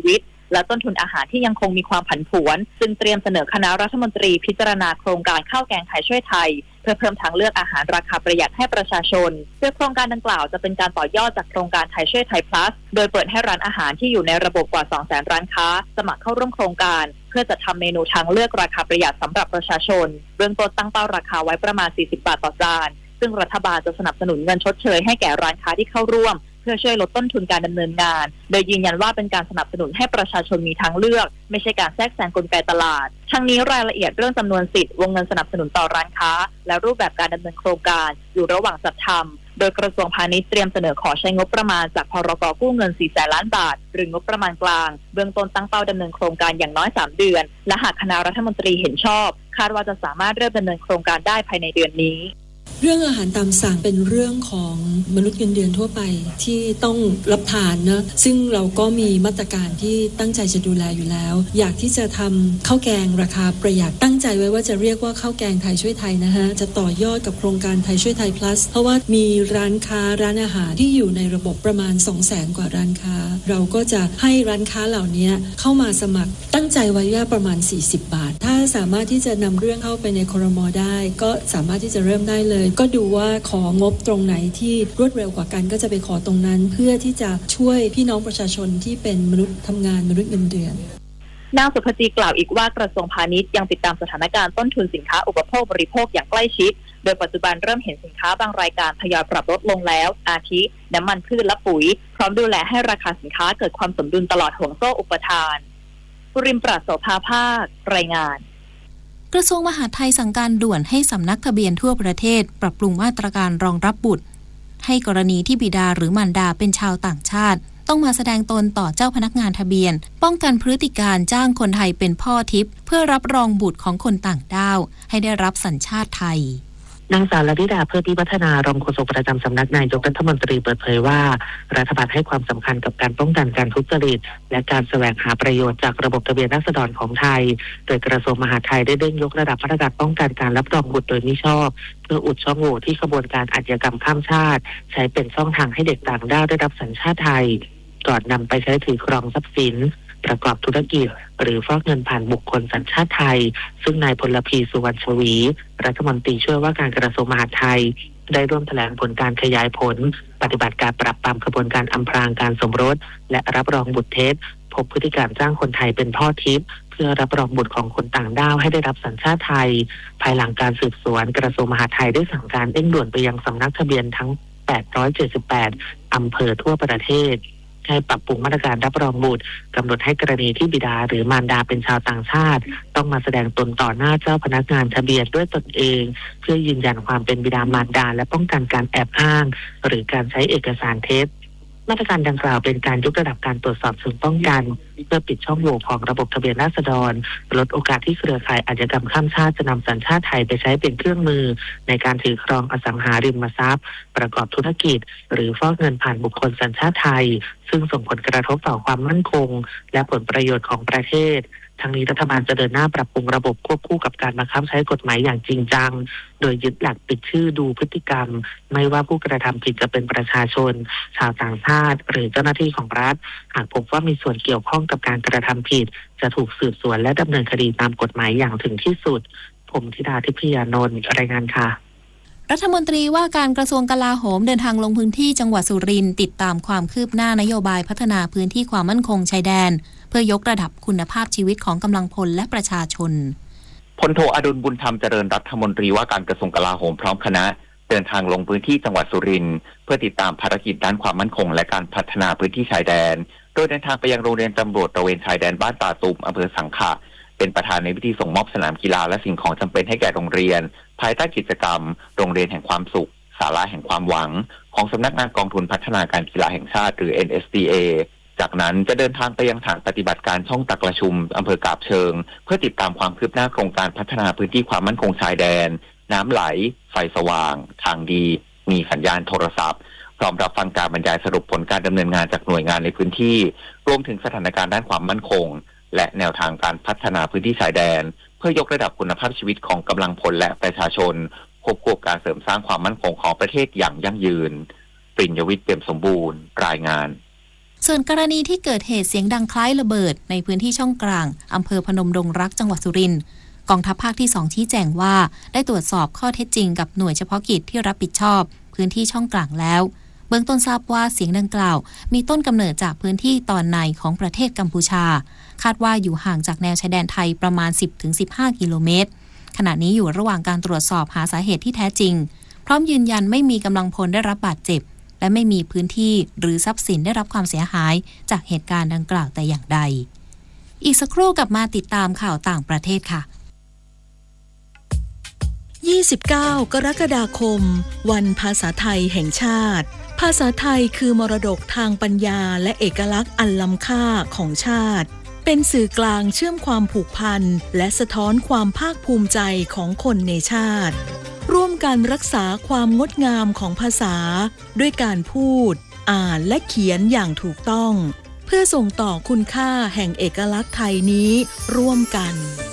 และต้นทุนอาหารที่ยังคงมีความผันผวนจึงเตรียมเสนอคณะรัฐมนตรีพิจารณาโครงการข้าวแกงไทยช่วยไทยเพื่อเพิ่มทางเลือกอาหารราคาประหยัดให้ประชาชนโดยโครงการดังกล่าวจะเป็นการต่อยอดจากโครงการไทยช่วยไทย plus โดยเปิดให้ร้านอาหารที่อยู่ในระบบกว่า สองแสน ร้านค้าสมัครเข้าร่วมโครงการเพื่อจะทำเมนูทางเลือกราคาประหยัดสำหรับประชาชนเบื้องต้นตั้งเป้าราคาไว้ประมาณสี่สิบบาทต่อจานซึ่งรัฐบาลจะสนับสนุนเงินชดเชยให้แก่ร้านค้าที่เข้าร่วมเพื่อช่วยลดต้นทุนการดำเนินงานโดยยืนยันว่าเป็นการสนับสนุนให้ประชาชนมีทางเลือกไม่ใช่การแทรกแซงกลไกตลาดทั้งนี้รายละเอียดเรื่องจำนวนสิทธิ์วงเงินสนับสนุนต่อร้านค้าและรูปแบบการดำเนินโครงการอยู่ระหว่างจัดทำโดยกระทรวงพาณิชย์เตรียมเสนอขอใช้งบประมาณจากพรก.กู้เงินสี่แสนล้านบาทหรืองบประมาณกลางเบื้องต้นตั้งเป้าดำเนินโครงการอย่างน้อยสามเดือนและหากคณะรัฐมนตรีเห็นชอบคาดว่าจะสามารถเริ่มดำเนินโครงการได้ภายในเดือนนี้เรื่องอาหารตามสั่งเป็นเรื่องของมนุษย์เงินเดือนทั่วไปที่ต้องรับทานนะซึ่งเราก็มีมาตรการที่ตั้งใจจะดูแลอยู่แล้วอยากที่จะทำข้าวแกงราคาประหยัดตั้งใจไว้ว่าจะเรียกว่าข้าวแกงไทยช่วยไทยนะฮะจะต่อยอดกับโครงการไทยช่วยไทย plus เพราะว่ามีร้านค้าร้านอาหารที่อยู่ในระบบประมาณ สองแสน กว่าร้านค้าเราก็จะให้ร้านค้าเหล่านี้เข้ามาสมัครตั้งใจไว้ว่าประมาณสี่สิบบาทถ้าสามารถที่จะนำเรื่องเข้าไปในครม.ได้ก็สามารถที่จะเริ่มได้เลยก็ดูว่าของบตรงไหนที่รวดเร็วกว่ากันก็จะไปขอตรงนั้นเพื่อที่จะช่วยพี่น้องประชาชนที่เป็นมนุษย์ทำงานมนุษย์เงินเดือนนางสุภจีกล่าวอีกว่ากระทรวงพาณิชย์ยังติดตามสถานการณ์ต้นทุนสินค้าอุปโภคบริโภคอย่างใกล้ชิดโดยปัจจุบันเริ่มเห็นสินค้าบางรายการทยอยปรับลดลงแล้วอาทิน้ำมันพืชและปุ๋ยพร้อมดูแลให้ราคาสินค้าเกิดความสมดุลตลอดห่วงโซ่อุปทานปุริมปราศโสภาภาครายงานกระทรวงมหาดไทยสั่งการด่วนให้สำนักทะเบียนทั่วประเทศปรับปรุงมาตรการรองรับบุตรให้กรณีที่บิดาหรือมารดาเป็นชาวต่างชาติต้องมาแสดงตนต่อเจ้าพนักงานทะเบียนป้องกันพฤติการจ้างคนไทยเป็นพ่อทิพย์เพื่อรับรองบุตรของคนต่างด้าวให้ได้รับสัญชาติไทยนางสาวลลิดาเพื่อพิพัฒนารองโฆษกประจำสำนักนายกรัฐมนตรีเปิดเผยว่ารัฐบาลให้ความสำคัญกับการป้องกันการทุจริตและการแสวงหาประโยชน์จากระบบทะเบียนราษฎรของไทยโดยกระทรวงมหาดไทยได้เร่งยกระดับมาตรการป้องกันการรับรองบุตรโดยมิชอบเพื่ออุดช่องโหว่ที่ขบวนการอาชญากรรมข้ามชาติใช้เป็นช่องทางให้เด็กต่างด้าวได้รับสัญชาติไทยก่อนนำไปใช้ถือครองทรัพย์สินประกอบธุรกิจหรือฟอกเงินผ่านบุคคลสัญชาติไทยซึ่งนายพลพีสุวรรณชวีรัฐมนตรีช่วยว่าการกระทรวงมหาดไทยได้ร่วมแถลงผลการขยายผลปฏิบัติการปราบปรามขบวนการอำพรางการสมรสและรับรองบุตรเท็จพบพฤติการจ้างคนไทยเป็นพ่อทิพย์เพื่อรับรองบุตรของคนต่างด้าวให้ได้รับสัญชาติไทยภายหลังการสืบสวนกระทรวงมหาดไทยได้สั่งการเร่งด่วนไปยังสำนักทะเบียนทั้งแปดร้อยเจ็ดสิบแปดอำเภอทั่วประเทศให้ปรับปรุงมาตรการรับรองบุตรกำหนดให้กรณีที่บิดาหรือมารดาเป็นชาวต่างชาติต้องมาแสดงตนต่อหน้าเจ้าพนักงานทะเบียนด้วยตนเองเพื่อยืนยันความเป็นบิดามารดาและป้องกันการแอบอ้างหรือการใช้เอกสารเท็จมาตรการดังกล่าวเป็นการยกระดับการตรวจสอบเชิงป้องกันเพื่อปิดช่องโหว่ของระบบทะเบียนราษฎรลดโอกาสที่เครือข่ายอาชญากรรมข้ามชาติจะนำสัญชาติไทยไปใช้เป็นเครื่องมือในการถือครองอสังหาริมทรัพย์ประกอบธุรกิจหรือฟอกเงินผ่านบุคคลสัญชาติไทยซึ่งส่งผลกระทบต่อความมั่นคงและผลประโยชน์ของประเทศทั้งนี้รัฐบาลจะเดินหน้าปรับปรุงระบบควบคู่กับการบังคับใช้กฎหมายอย่างจริงจังโดยยึดหลักปิดชื่อดูพฤติกรรมไม่ว่าผู้กระทำผิดจะเป็นประชาชนชาวต่างชาติหรือเจ้าหน้าที่ของรัฐหากพบว่ามีส่วนเกี่ยวข้องกับการกระทำผิดจะถูกสืบสวนและดำเนินคดีตามกฎหมายอย่างถึงที่สุดผมธิดาทิพยานนท์รายงานค่ะรัฐมนตรีว่าการกระทรวงกลาโหมเดินทางลงพื้นที่จังหวัดสุรินทร์ติดตามความคืบหน้านโยบายพัฒนาพื้นที่ความมั่นคงชายแดนเพื่อยกระดับคุณภาพชีวิตของกำลังพลและประชาชนพลโทอดุลบุญธรรมเจริญรัฐมนตรีว่าการกระทรวงกลาโหมพร้อมคณะเดินทางลงพื้นที่จังหวัดสุรินทร์เพื่อติดตามภารกิจด้านความมั่นคงและการพัฒนาพื้นที่ชายแดนโดยเดินทางไปยังโรงเรียนตำรวจตระเวนชายแดนบ้านตาตุมอำเภอสังขะเป็นประธานในพิธีส่งมอบสนามกีฬาและสิ่งของจำเป็นให้แก่โรงเรียนภายใต้กิจกรรมโรงเรียนแห่งความสุขศาลาแห่งความหวังของสำนักงานกองทุนพัฒนาการกีฬาแห่งชาติหรือ เอ็น เอส ดี เอ จากนั้นจะเดินทางไปยังฐานปฏิบัติการช่องตักละชุมอำเภอกาบเชิงเพื่อติดตามความคืบหน้าโครงการพัฒนาพื้นที่ความมั่นคงชายแดนน้ำไหลไฟสว่างทางดีมีสัญญาณโทรศัพท์พร้อมรับฟังการบรรยายสรุปผลการดำเนินงานจากหน่วยงานในพื้นที่รวมถึงสถานการณ์ด้านความมั่นคงและแนวทางการพัฒนาพื้นที่ชายแดนเพื่อยกระดับคุณภาพชีวิตของกำลังพลและประชาชนควบคู่กับการเสริมสร้างความมั่นคงของประเทศอย่างยั่งยืนปริญญวิทย์เปี่ยมสมบูรณ์รายงานส่วนกรณีที่เกิดเหตุเสียงดังคล้ายระเบิดในพื้นที่ช่องกลางอำเภอพนมดงรักจังหวัดสุรินทร์กองทัพภาคที่สองชี้แจงว่าได้ตรวจสอบข้อเท็จจริงกับหน่วยเฉพาะกิจที่รับผิดชอบพื้นที่ช่องกลางแล้วเบื้องต้นทราบว่าเสียงดังกล่าวมีต้นกำเนิดจากพื้นที่ตอนในของประเทศกัมพูชาคาดว่าอยู่ห่างจากแนวชายแดนไทยประมาณ สิบถึงสิบห้า กิโลเมตรขณะนี้อยู่ระหว่างการตรวจสอบหาสาเหตุที่แท้จริงพร้อมยืนยันไม่มีกำลังพลได้รับบาดเจ็บและไม่มีพื้นที่หรือทรัพย์สินได้รับความเสียหายจากเหตุการณ์ดังกล่าวแต่อย่างใดอีกสักครู่กลับมาติดตามข่าวต่างประเทศค่ะยี่สิบเก้ากรกฎาคมวันภาษาไทยแห่งชาติภาษาไทยคือมรดกทางปัญญาและเอกลักษณ์อันล้ำค่าของชาติเป็นสื่อกลางเชื่อมความผูกพันและสะท้อนความภาคภูมิใจของคนในชาติร่วมกันรักษาความงดงามของภาษาด้วยการพูดอ่านและเขียนอย่างถูกต้องเพื่อส่งต่อคุณค่าแห่งเอกลักษณ์ไทยนี้ร่วมกัน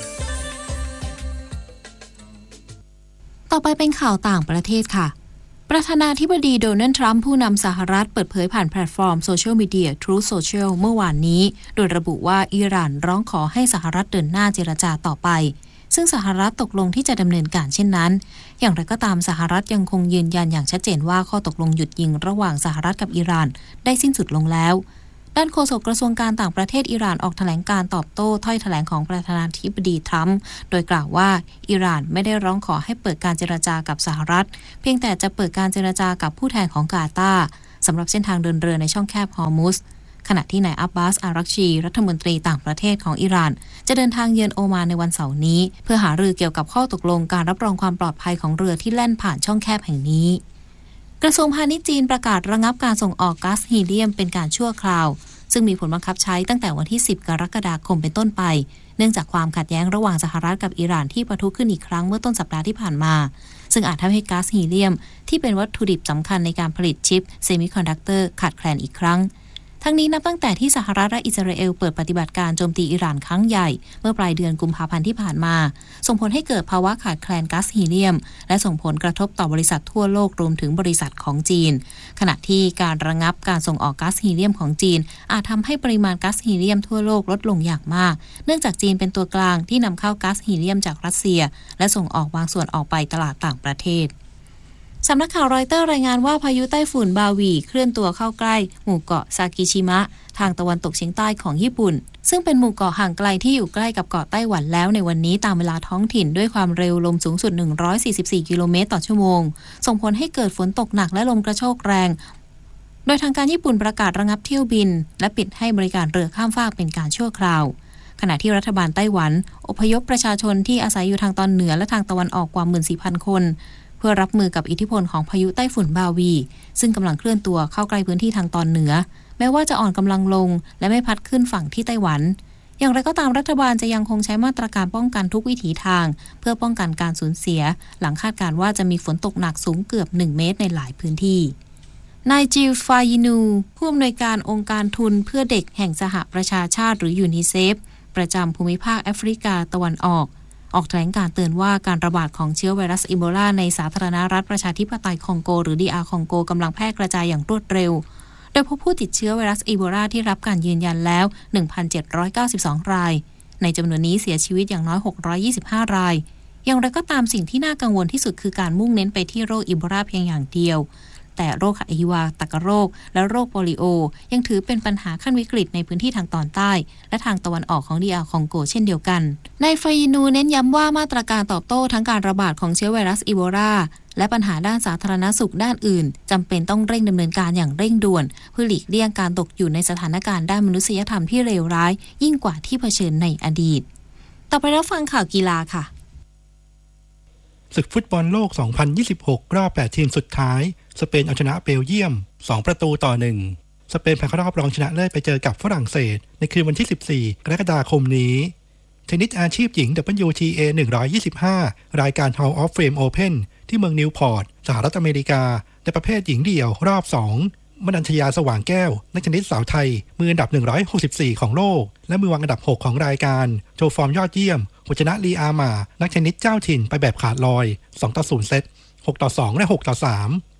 ต่อไปเป็นข่าวต่างประเทศค่ะประธานาธิบดีโดนัลด์ทรัมป์ผู้นำสหรัฐเปิดเผยผ่านแพลตฟอร์มโซเชียลมีเดีย Truth Social เมื่อวานนี้โดยระบุว่าอิหร่านร้องขอให้สหรัฐเดินหน้าเจรจาต่อไปซึ่งสหรัฐตกลงที่จะดำเนินการเช่นนั้นอย่างไรก็ตามสหรัฐยังคงยืนยันอย่างชัดเจนว่าข้อตกลงหยุดยิงระหว่างสหรัฐกับอิหร่านได้สิ้นสุดลงแล้วด้านโฆษกกระทรวงการต่างประเทศอิหร่านออกแถลงการตอบโต้ถ้อยแถลงของประธานาธิบดีทรัมป์โดยกล่าวว่าอิหร่านไม่ได้ร้องขอให้เปิดการเจรจากับสหรัฐเพียงแต่จะเปิดการเจรจากับผู้แทนของกาตาร์สำหรับเส้นทางเดินเรือในช่องแคบฮอร์มุซขณะที่นายอับบาสอารักชีรัฐมนตรีต่างประเทศของอิหร่านจะเดินทางเยือนโอมานในวันเสาร์นี้เพื่อหารือเกี่ยวกับข้อตกลงการรับรองความปลอดภัยของเรือที่แล่นผ่านช่องแคบแห่งนี้กระทรวงพาณิชย์จีนประกาศระงับการส่งออกก๊าซฮีเลียมเป็นการชั่วคราวซึ่งมีผลบังคับใช้ตั้งแต่วันที่สิบกรกฎาคมเป็นต้นไปเนื่องจากความขัดแย้งระหว่างสหรัฐกับอิหร่านที่ปะทุขึ้นอีกครั้งเมื่อต้นสัปดาห์ที่ผ่านมาซึ่งอาจทำให้ก๊าซฮีเลียมที่เป็นวัตถุดิบสำคัญในการผลิตชิปเซมิคอนดักเตอร์ขาดแคลนอีกครั้งทั้งนี้นับตั้งแต่ที่สหรัฐและอิสราเอลเปิดปฏิบัติการโจมตีอิหร่านครั้งใหญ่เมื่อปลายเดือนกุมภาพันธ์ที่ผ่านมาส่งผลให้เกิดภาวะขาดแคลนก๊าซฮีเลียมและส่งผลกระทบต่อบริษัททั่วโลกรวมถึงบริษัทของจีนขณะที่การระงับการส่งออกก๊าซฮีเลียมของจีนอาจทำให้ปริมาณก๊าซฮีเลียมทั่วโลกลดลงอย่างมากเนื่องจากจีนเป็นตัวกลางที่นำเข้าก๊าซฮีเลียมจากรัสเซียและส่งออกบางส่วนออกไปตลาดต่างประเทศสำนักข่าวรอยเตอร์รายงานว่าพายุไต้ฝุ่นบาวีเคลื่อนตัวเข้าใกล้หมู่เกาะซากิชิมะทางตะวันตกเฉียงใต้ของญี่ปุ่นซึ่งเป็นหมู่เกาะห่างไกลที่อยู่ใกล้กับเกาะไต้หวันแล้วในวันนี้ตามเวลาท้องถิ่นด้วยความเร็วลมสูงสุดหนึ่งร้อยสี่สิบสี่กิโลเมตรต่อชั่วโมงส่งผลให้เกิดฝนตกหนักและลมกระโชกแรงโดยทางการญี่ปุ่นประกาศระงับเที่ยวบินและปิดให้บริการเรือข้ามฟากเป็นการชั่วคราวขณะที่รัฐบาลไต้หวันอพยพประชาชนที่อาศัยอยู่ทางตอนเหนือและทางตะวันออกกว่า หนึ่งหมื่นสี่พัน คนเพื่อรับมือกับอิทธิพลของพายุไต้ฝุ่นบาวีซึ่งกำลังเคลื่อนตัวเข้าใกล้พื้นที่ทางตอนเหนือแม้ว่าจะอ่อนกำลังลงและไม่พัดขึ้นฝั่งที่ไต้หวันอย่างไรก็ตามรัฐบาลจะยังคงใช้มาตรการป้องกันทุกวิถีทางเพื่อป้องกันการสูญเสียหลังคาดการณ์ว่าจะมีฝนตกหนักสูงเกือบหนึ่งเมตรในหลายพื้นที่นายจิลฟายินูผู้อำนวยการองค์การทุนเพื่อเด็กแห่งสหประชาชาติหรือยูนิเซฟประจำภูมิภาคแอฟริกาตะวันออกออกแถลงการเตือนว่าการระบาดของเชื้อไวรัสอีโบลาในสาธารณรัฐประชาธิปไตยคองโกหรือ ดี อาร์ คองโกกำลังแพร่กระจายอย่างรวดเร็วโดยพบผู้ติดเชื้อไวรัสอีโบลาที่รับการยืนยันแล้ว หนึ่งพันเจ็ดร้อยเก้าสิบสอง รายในจำนวนนี้เสียชีวิตอย่างน้อยหกร้อยยี่สิบห้ารายอย่างไรก็ตามสิ่งที่น่ากังวลที่สุดคือการมุ่งเน้นไปที่โรคอีโบลาเพียงอย่างเดียวแต่โรคอหิวาตกโรคและโรคโปลิโอยังถือเป็นปัญหาขั้นวิกฤตในพื้นที่ทางตอนใต้และทางตะวันออกของ ดี อาร์ คองโกเช่นเดียวกันนายฟายินูเน้นย้ำว่ามาตรการตอบโต้ทั้งการระบาดของเชื้อไวรัสอีโบลาและปัญหาด้านสาธารณสุขด้านอื่นจำเป็นต้องเร่งดำเนินการอย่างเร่งด่วนเพื่อหลีกเลี่ยงการตกอยู่ในสถานการณ์ด้านมนุษยธรรมที่เลวร้ายยิ่งกว่าที่เผชิญในอดีตต่อไปรับฟังข่าวกีฬาค่ะศึกฟุตบอลโลก สองพันยี่สิบหก รอบแปดทีมสุดท้ายสเปนเอาชนะเบลเยียมสองประตูต่อหนึ่งสเปนผ่านเข้ารอบรองชนะเลิศไปเจอกับฝรั่งเศสในคืนวันที่สิบสี่กรกฎาคมนี้เทนนิสอาชีพหญิง ดับเบิลยู ที เอ หนึ่งร้อยยี่สิบห้ารายการ Hall of Fame Open ที่เมืองนิวพอร์ตสหรัฐอเมริกาในประเภทหญิงเดี่ยวรอบสองมนัญชยาสว่างแก้วนักเทนนิสสาวไทยมืออันดับหนึ่งร้อยหกสิบสี่ของโลกและมือวางอันดับหกของรายการโชว์ฟอร์มยอดเยี่ยมชนะลีอามานักเทนนิสเจ้าถิ่นไปแบบขาดลอยสองต่อศูนย์เซตหกต่อสองและหกต่อสาม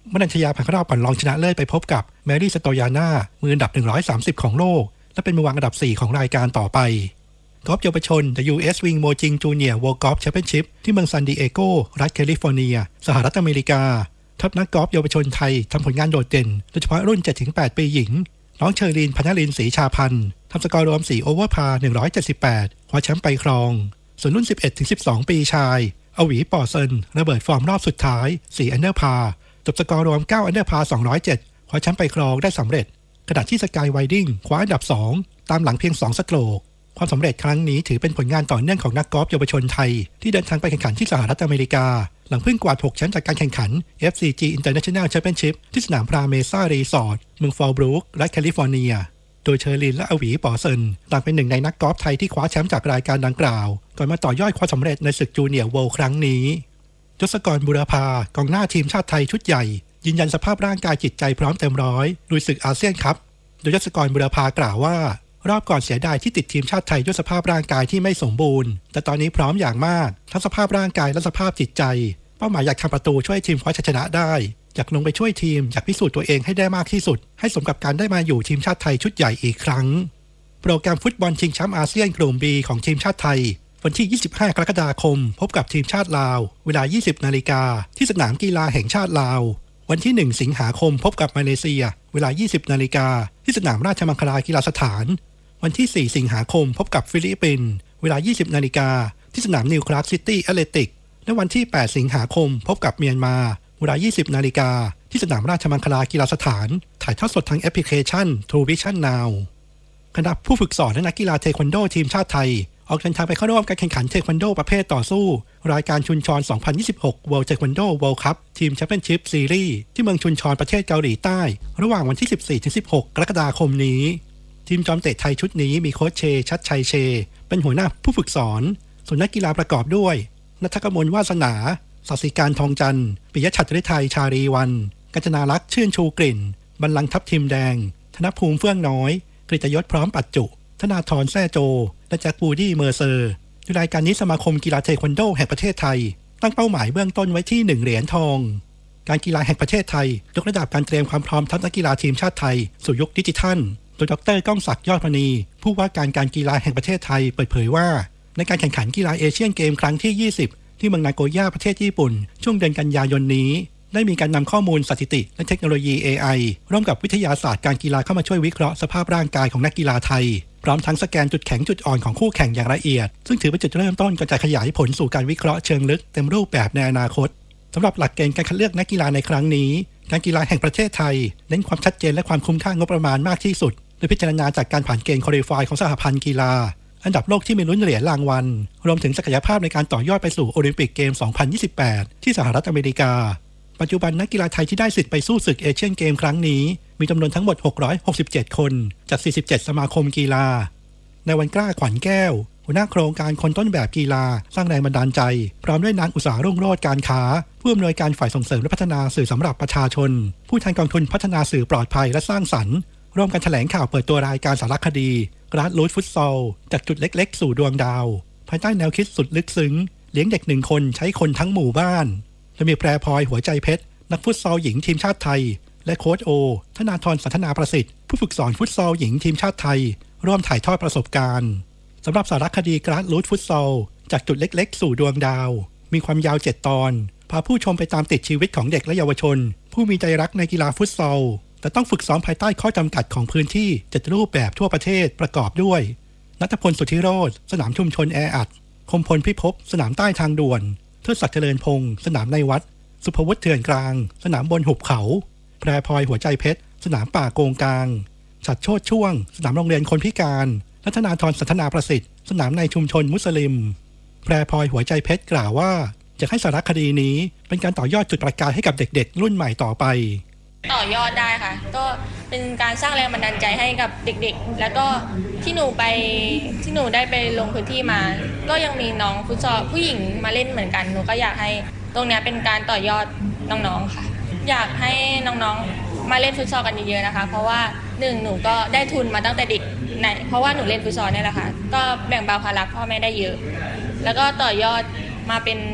มนัญชยาผ่านเข้ารอบก่อนรองชนะเลิศไปพบกับแมรี่สโตยาน่ามืออันดับหนึ่งร้อยสามสิบของโลกและเป็นมือวางอันดับสี่ของรายการต่อไปกอล์ฟเยาวชน The ยู เอส Wing Mojing Junior World Golf Championship ที่เมืองซานดิเอโกรัฐแคลิฟอร์เนียสหรัฐอเมริกาทัพนักกอล์ฟเยาวชนไทยทำผลงานโดดเด่นโดยเฉพาะรุ่น เจ็ดถึงแปด ปีหญิงน้องเชอรีน พนลินศรีชาพันธ์ทำสกอร์รวมสี่โอเวอร์พาร์หนึ่งร้อยเจ็ดสิบแปดคว้าแชมป์ไปครองส่วนรุ่น สิบเอ็ดถึงสิบสอง ปีชายอวีปอเซินระเบิดฟอร์มรอบสุดท้ายสี่อันเดอร์พาร์จบสกอร์รวมเก้าอันเดอร์พาร์สองร้อยเจ็ดคว้าแชมป์ไปครองได้สำเร็จขณะที่สกายไวดิ้งคว้าอันดับสองตามหลังเพียงสองสโตรกความสำเร็จครั้งนี้ถือเป็นผลงานต่อเนื่องของนักกอล์ฟเยาวชนไทยที่เดินทางไปแข่งขันที่สหรัฐอเมริกาหลังเพิ่งกวาดหกแชมป์จากการแข่งขัน เอฟ ซี จี International Championship ที่สนามพราเมซ่ารีสอร์ทเมืองฟอลบรูครัฐแคลิฟอร์เนียโดยเชอรินและอวีปอเซินต่างเป็นหนึ่งในนักกอล์ฟไทยที่คว้าแชมป์จากรายการดังกล่าวก่อนมาต่อยอดความสำเร็จในศึกจูเนียร์เวิลด์ครั้งนี้ยศกรบุรพากองหน้าทีมชาติไทยชุดใหญ่ยืนยันสภาพร่างกายจิตใจพร้อมเต็มร้อยลุยศึกอาเซียนคัพโดยยศกรบุรพากล่าวว่ารอบก่อนเสียดายที่ติดทีมชาติไทยด้วยสภาพร่างกายที่ไม่สมบูรณ์แต่ตอนนี้พร้อมอย่างมากทั้งสภาพร่างกายและสภาพจิตใจเป้าหมายอยากทำประตูช่วยทีมคว้าชัยชนะได้อยากลงไปช่วยทีมอยากพิสูจน์ตัวเองให้ได้มากที่สุดให้สมกับการได้มาอยู่ทีมชาติไทยชุดใหญ่อีกครั้งโปรแกรมฟุตบอลชิงแชมป์อาเซียนกลุ่ม B ของทีมชาติไทยวันที่ยี่สิบห้ากรกฎาคมพบกับทีมชาติลาวเวลา ยี่สิบนาฬิกาที่สนามกีฬาแห่งชาติลาววันที่หนึ่งสิงหาคมพบกับมาเลเซียเวลา ยี่สิบนาฬิกาที่สนามราชมังคลากีฬาสถานวันที่สี่สิงหาคมพบกับฟิลิปปินส์เวลา ยี่สิบนาฬิกาที่สนามนิวคลาร์กซิตี้แอตเลติกและวันที่แปดสิงหาคมพบกับเมียนมาเวลา ยี่สิบนาฬิกาที่สนามราชมังคลากีฬาสถานถ่ายทอดสดทางแอปพลิเคชัน True Vision Now คณะผู้ฝึกสอนและนักกีฬาเทควันโดทีมชาติไทยออกเดินทางไปเข้าร่วมการแข่งขันเทควันโดประเภทต่อสู้รายการชุนชอน สองพันยี่สิบหก World Taekwondo World Cup Team Championship Series ที่เมืองชุนชอนประเทศเกาหลีใต้ระหว่างวันที่ สิบสี่ถึงสิบหก กรกฎาคมนี้ทีมจอมเตะไทยชุดนี้มีโค้ชเชชัดชัยเชเป็นหัวหน้าผู้ฝึกสอนส่วนนักกีฬาประกอบด้วยณัฐกมลวาสนาศศิการทองจันทร์ปิยะฉัตรฤทัยชารีวันกัญจนาลักษณ์ชื่นชูกลิ่นบรรลังก์ทัพทิมแดงธนภูมิเฟื่องน้อยกฤตยศพร้อมปัจจุธนาธรแซ่โจและแจ็คบูดี้เมอร์เซอร์ในรายการนี้สมาคมกีฬาเทควันโดแห่งประเทศไทยตั้งเป้าหมายเบื้องต้นไว้ที่หนึ่งเหรียญทองการกีฬาแห่งประเทศไทยยกระดับการเตรียมความพร้อมทัพนักกีฬาทีมชาติไทยสู่ยุคดิจิทัลโดยดร.ก้องศักดิ์ยอดมณีผู้ว่าการการกีฬาแห่งประเทศไทยเปิดเผยว่าในการแข่งขันกีฬาเอเชียนเกมครั้งที่ยี่สิบที่เมืองนาโกย่าประเทศญี่ปุ่นช่วงเดือนกันยายนนี้ได้มีการนำข้อมูลสถิติและเทคโนโลยี เอ ไอ ร่วมกับวิทยาศาสตร์การกีฬาเข้ามาช่วยวิเคราะห์สภาพร่างกายของนักกีฬาไทยพร้อมทั้งสแกนจุดแข็งจุดอ่อนของคู่แข่งอย่างละเอียดซึ่งถือเป็นจุดเริ่มต้นก่อนจะขยายผลสู่การวิเคราะห์เชิงลึกเต็มรูปแบบในอนาคตสำหรับหลักเกณฑ์การคัดเลือกนักกีฬาในครั้งนี้การกีฬาแห่งประเทศไทยเน้นความชัดเจนและความคุ้มค่างบประมาณมากที่สุดโดยพิจารณาจากการผ่านเกณฑ์ควอลิฟายของสหพันธ์กีฬาอันดับโลกที่มีลุ้นเหรียญรางวัลรวมถึงศักยภาพในการต่อยอดไปสู่โอลิมปิกเกม สองพันยี่สิบแปด ที่สหรัฐอเมริกาปัจจุบันนักกีฬาไทยที่ได้สิทธิ์ไปสู้ศึกเอเชียนเกมครั้งนี้มีจำนวนทั้งหมดหกร้อยหกสิบเจ็ดคนจากสี่สิบเจ็ดสมาคมกีฬาในวันกล้าขวัญแก้วหัวหน้าโครงการคนต้นแบบกีฬาสร้างแรงบันดาลใจพร้อมด้วยนางอุษารุ่งโรจน์การค้าผู้อำนวยการฝ่ายส่งเสริมและพัฒนาสื่อสำหรับประชาชนผู้แทนกองทุนพัฒนาสื่อปลอดภัยและสร้างสรรค์ร่วมกันแถลงข่าวเปิดตัวรายการสารคดีกราสรูทฟุตซอลจากจุดเล็กๆสู่ดวงดาวภายใต้แนวคิดสุดลึกซึ้งเลี้ยงเด็กหนึ่งคนใช้คนทั้งหมู่บ้านและมีแพรพลอยหัวใจเพชรนักฟุตซอลหญิงทีมชาติไทยและโค้ชโอธนาธรสันทนาประสิทธิ์ผู้ฝึกสอนฟุตซอลหญิงทีมชาติไทยร่วมถ่ายทอดประสบการณ์สำหรับสารคดีกราสรูทฟุตซอลจากจุดเล็กๆสู่ดวงดาวมีความยาวเจ็ดตอนพาผู้ชมไปตามติดชีวิตของเด็กและเยาวชนผู้มีใจรักในกีฬาฟุตซอลแต่ต้องฝึกซ้อมภายใต้ข้อจำกัดของพื้นที่เจ็ดรูปแบบทั่วประเทศประกอบด้วยณัฐพลสุทธิโรจน์สนามชุมชนแออัดคมพลพิภพสนามใต้ทางด่วนเทิดศักดิ์เจริญพงศ์สนามในวัดสุภวุฒิเถื่อนกลางสนามบนหุบเขาแพรพลอยหัวใจเพชรสนามป่าโกงกลางฉัตรโชติช่วงสนามโรงเรียนคนพิการและธนาธรสันทนาประสิทธิ์สนามในชุมชนมุสลิมแพรพลอยหัวใจเพชรกล่าวว่าจะให้สารคดีนี้เป็นการต่อยอดจุดประกายให้กับเด็กๆรุ่นใหม่ต่อไปต่อยอดได้ค่ะก็เป็นการสร้างแรงบันดาลใจให้กับเด็กๆแล้วก็ที่หนูไปที่หนูได้ไปลงพื้นที่มาก็ยังมีน้องฟุตซอลผู้หญิงมาเล่นเหมือนกันหนูก็อยากให้ตรงนี้เป็นการต่อยอดน้องๆค่ะอยากให้น้องๆมาเล่นฟุตซอลกันเยอะๆนะคะเพราะว่าหนึ่งหนูก็ได้ทุนมาตั้งแต่เด็กในเพราะว่าหนูเล่นฟุตซอลนี่แหละค่ะก็แบ่งเบาภาระพ่อแม่ได้เยอะแล้วก็ต่อยอดมาเป็น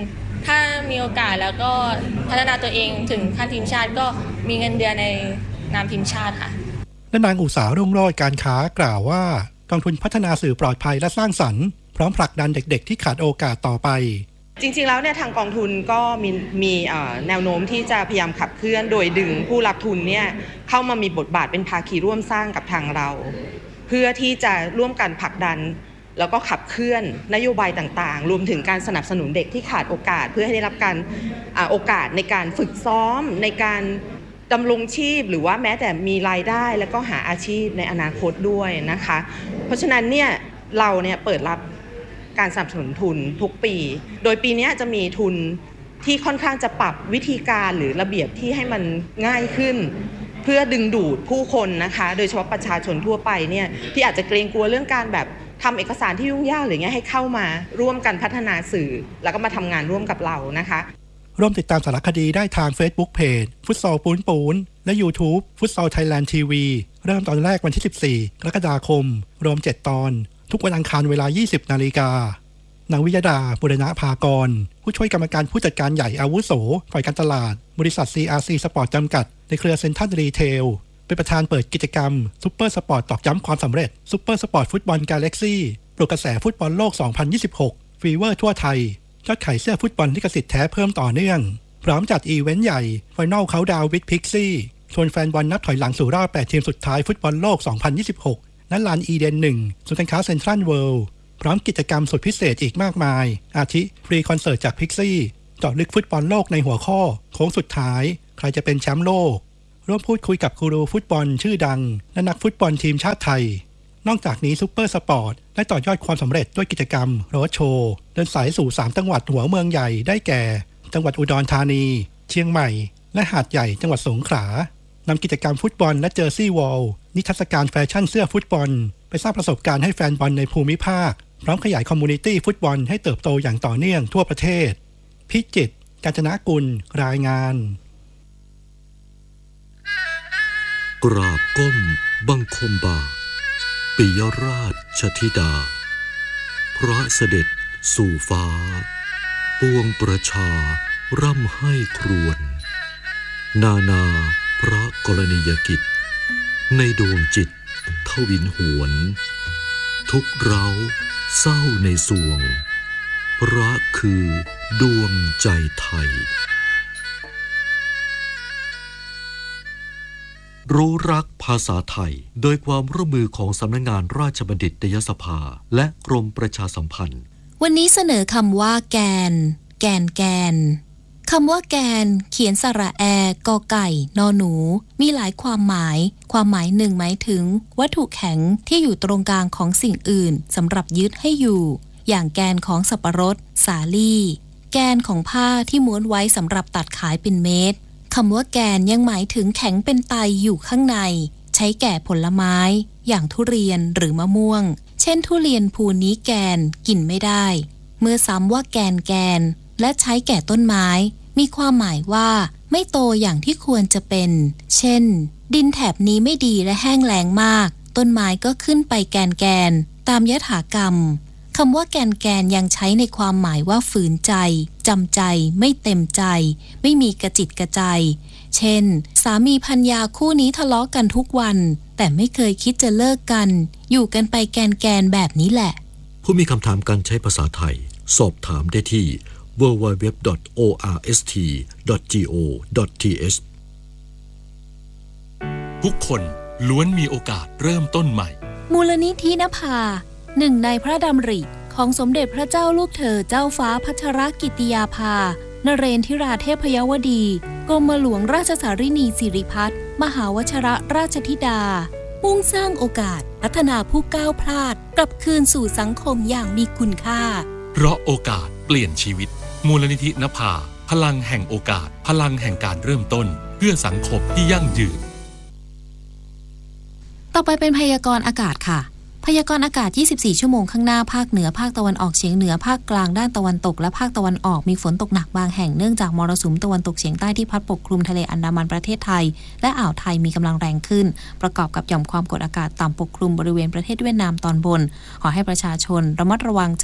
ถ้ามีโอกาสแล้วก็พัฒนาตัวเองถึงขั้นทีมชาติก็มีเงินเดือนในนามทีมชาติค่ะและนางอุตสารุ่งโรจน์การค้ากล่าวว่ากองทุนพัฒนาสื่อปลอดภัยและสร้างสรรค์พร้อมผลักดันเด็กๆที่ขาดโอกาสต่อไปจริงๆแล้วเนี่ยทางกองทุนก็มีมีแนวโน้มที่จะพยายามขับเคลื่อนโดยดึงผู้รับทุนเนี่ยเข้ามามีบทบาทเป็นภาคีร่วมสร้างกับทางเราเพื่อที่จะร่วมกันผลักดันแล้วก็ขับเคลื่อนนโยบายต่างๆรวมถึงการสนับสนุนเด็กที่ขาดโอกาสเพื่อให้ได้รับการโอกาสในการฝึกซ้อมในการดำรงชีพหรือว่าแม้แต่มีรายได้แล้วก็หาอาชีพในอนาคตด้วยนะคะเพราะฉะนั้นเนี่ยเราเนี่ยเปิดรับการสนับสนุนทุนทุกปีโดยปีนี้จะมีทุนที่ค่อนข้างจะปรับวิธีการหรือระเบียบที่ให้มันง่ายขึ้นเพื่อดึงดูดผู้คนนะคะโดยเฉพาะประชาชนทั่วไปเนี่ยที่อาจจะเกรงกลัวเรื่องการแบบทำเอกสารที่ยุ่งยากหรือเงี้ยให้เข้ามาร่วมกันพัฒนาสื่อแล้วก็มาทำงานร่วมกับเรานะคะร่วมติดตามสารคดีได้ทาง Facebook Page ฟุตซอลปูนปูนและ YouTube ฟุตซอลไทยแลนด์ทีวีเริ่มตอนแรกวันที่สิบสี่กรกฎาคมรวมเจ็ดตอนทุกวันอังคารเวลา ยี่สิบนาฬิกานางวิยดาบุรณภากรผู้ช่วยกรรมการผู้จัดการใหญ่อาวุโสฝ่ายการตลาดบริษัท ซี อาร์ ซี สปอร์ตจำกัดในเครือเซ็นทรัลรีเทลเป็นประธานเปิดกิจกรรมซุปเปอร์สปอร์ตตอกย้ำความสำเร็จซุปเปอร์สปอร์ตฟุตบอลกาแล็กซี่ปลุกกระแสฟุตบอลโลกสองพันยี่สิบหกฟีเวอร์ทั่วไทยยอดขายเสื้อฟุตบอลลิขสิทธิ์แท้เพิ่มต่อเนื่องพร้อมจัดอีเวนต์ใหญ่ไฟนอลเค้าท์ดาวน์วิดพิกซี่ชวนแฟนบอลนับถอยหลังสู่รอบแปดทีมสุดท้ายฟุตบอลโลกสองพันยี่สิบหกณลานอีเดนหนึ่งศูนย์การค้าเซ็นทรัลเวิลด์พร้อมกิจกรรมสุดพิเศษอีกมากมายอาทิฟรีคอนเสิร์ตจากพิกซี่เจาะลึกฟุตบอลโลกในหัวข้อโค้งสุดท้ายใครจะเป็นแชมป์โลกร่วมพูดคุยกับกูรูฟุตบอลชื่อดังและนักฟุตบอลทีมชาติไทยนอกจากนี้ซุปเปอร์สปอร์ตได้ต่อยอดความสำเร็จด้วยกิจกรรมโรดโชว์เดินสายสู่สามจังหวัดหัวเมืองใหญ่ได้แก่จังหวัดอุดรธานีเชียงใหม่และหาดใหญ่จังหวัดสงขลานำกิจกรรมฟุตบอลและเจอร์ซี่วอลนิทรรศการแฟชั่นเสื้อฟุตบอลไปสร้างประสบการณ์ให้แฟนบอลในภูมิภาคพร้อมขยายคอมมูนิตี้ฟุตบอลให้เติบโตอย่างต่อเนื่องทั่วประเทศพิจิตรกาญจนกุลรายงานกราบก้มบังคมบาทปิยราชธิดาพระเสด็จสู่ฟ้าปวงประชาร่ำให้ครวญนานาพระกรณียกิจในดวงจิตทวินหวนทุกเร้าเศร้าในสวงพระคือดวงใจไทยรู้รักภาษาไทยโดยความร่วมมือของสำนักงานราชบัณฑิตยสภาและกรมประชาสัมพันธ์วันนี้เสนอคำว่าแกนแกนแกนคำว่าแกนเขียนสระแอกอไก่นอหนูมีหลายความหมายความหมายหนึ่งหมายถึงวัตถุแข็งที่อยู่ตรงกลางของสิ่งอื่นสำหรับยึดให้อยู่อย่างแกนของสับปะรดสาลี่แกนของผ้าที่ม้วนไว้สำหรับตัดขายเป็นเม็ดคำว่าแกนยังหมายถึงแข็งเป็นไตอยู่ข้างในใช้แก่ผลไม้อย่างทุเรียนหรือมะม่วงเช่นทุเรียนภูนี้แกนกินไม่ได้เมื่อซ้ำว่าแกนแกนและใช้แก่ต้นไม้มีความหมายว่าไม่โตอย่างที่ควรจะเป็นเช่นดินแถบนี้ไม่ดีและแห้งแล้งมากต้นไม้ก็ขึ้นไปแกนแกนตามยถากรรมคำว่าแกนแกนยังใช้ในความหมายว่าฝืนใจจำใจไม่เต็มใจไม่มีกระจิตกระใจเช่นสามีภรรยาคู่นี้ทะเลาะกันทุกวันแต่ไม่เคยคิดจะเลิกกันอยู่กันไปแกนแกนแบบนี้แหละผู้มีคำถามการใช้ภาษาไทยสอบถามได้ที่ ดับเบิลยู ดับเบิลยู ดับเบิลยู ดอท โอ อาร์ เอส ที ดอท จี โอ ดอท ที เอชทุกคนล้วนมีโอกาสเริ่มต้นใหม่มูลนิธินภาหนึ่งในพระดำริของสมเด็จพระเจ้าลูกเธอเจ้าฟ้าพัชรกิติยาภานเรนทิราเทพยวดีกรมหลวงราชสารินีสิริพัฒน์มหาวชิรราชธิดามุ่งสร้างโอกาสพัฒนาผู้ก้าวพลาดกลับคืนสู่สังคมอย่างมีคุณค่าเพราะโอกาสเปลี่ยนชีวิตมูลนิธินภาพลังแห่งโอกาสพลังแห่งการเริ่มต้นเพื่อสังคมที่ยั่งยืนต่อไปเป็นพยากรณ์อากาศค่ะพยากรณ์อากาศยี่สิบสี่ชั่วโมงข้างหน้าภาคเหนือภาคตะวันออกเฉียงเหนือภาคกลางด้านตะวันตกและภาคตะวันออกมีฝนตกหนักบางแห่งเนื่องจากมรสุมตะวันตกเฉียงใต้ที่พัดปกคลุมทะเลอันดามันประเทศไทยและอ่าวไทยมีกำลังแรงขึ้นประกอบกับหย่อมความกดอากาศต่ำปกคลุมบริเวณประเทศเวียดนามตอนบนขอให้ประชาชนระมัดระวังจาก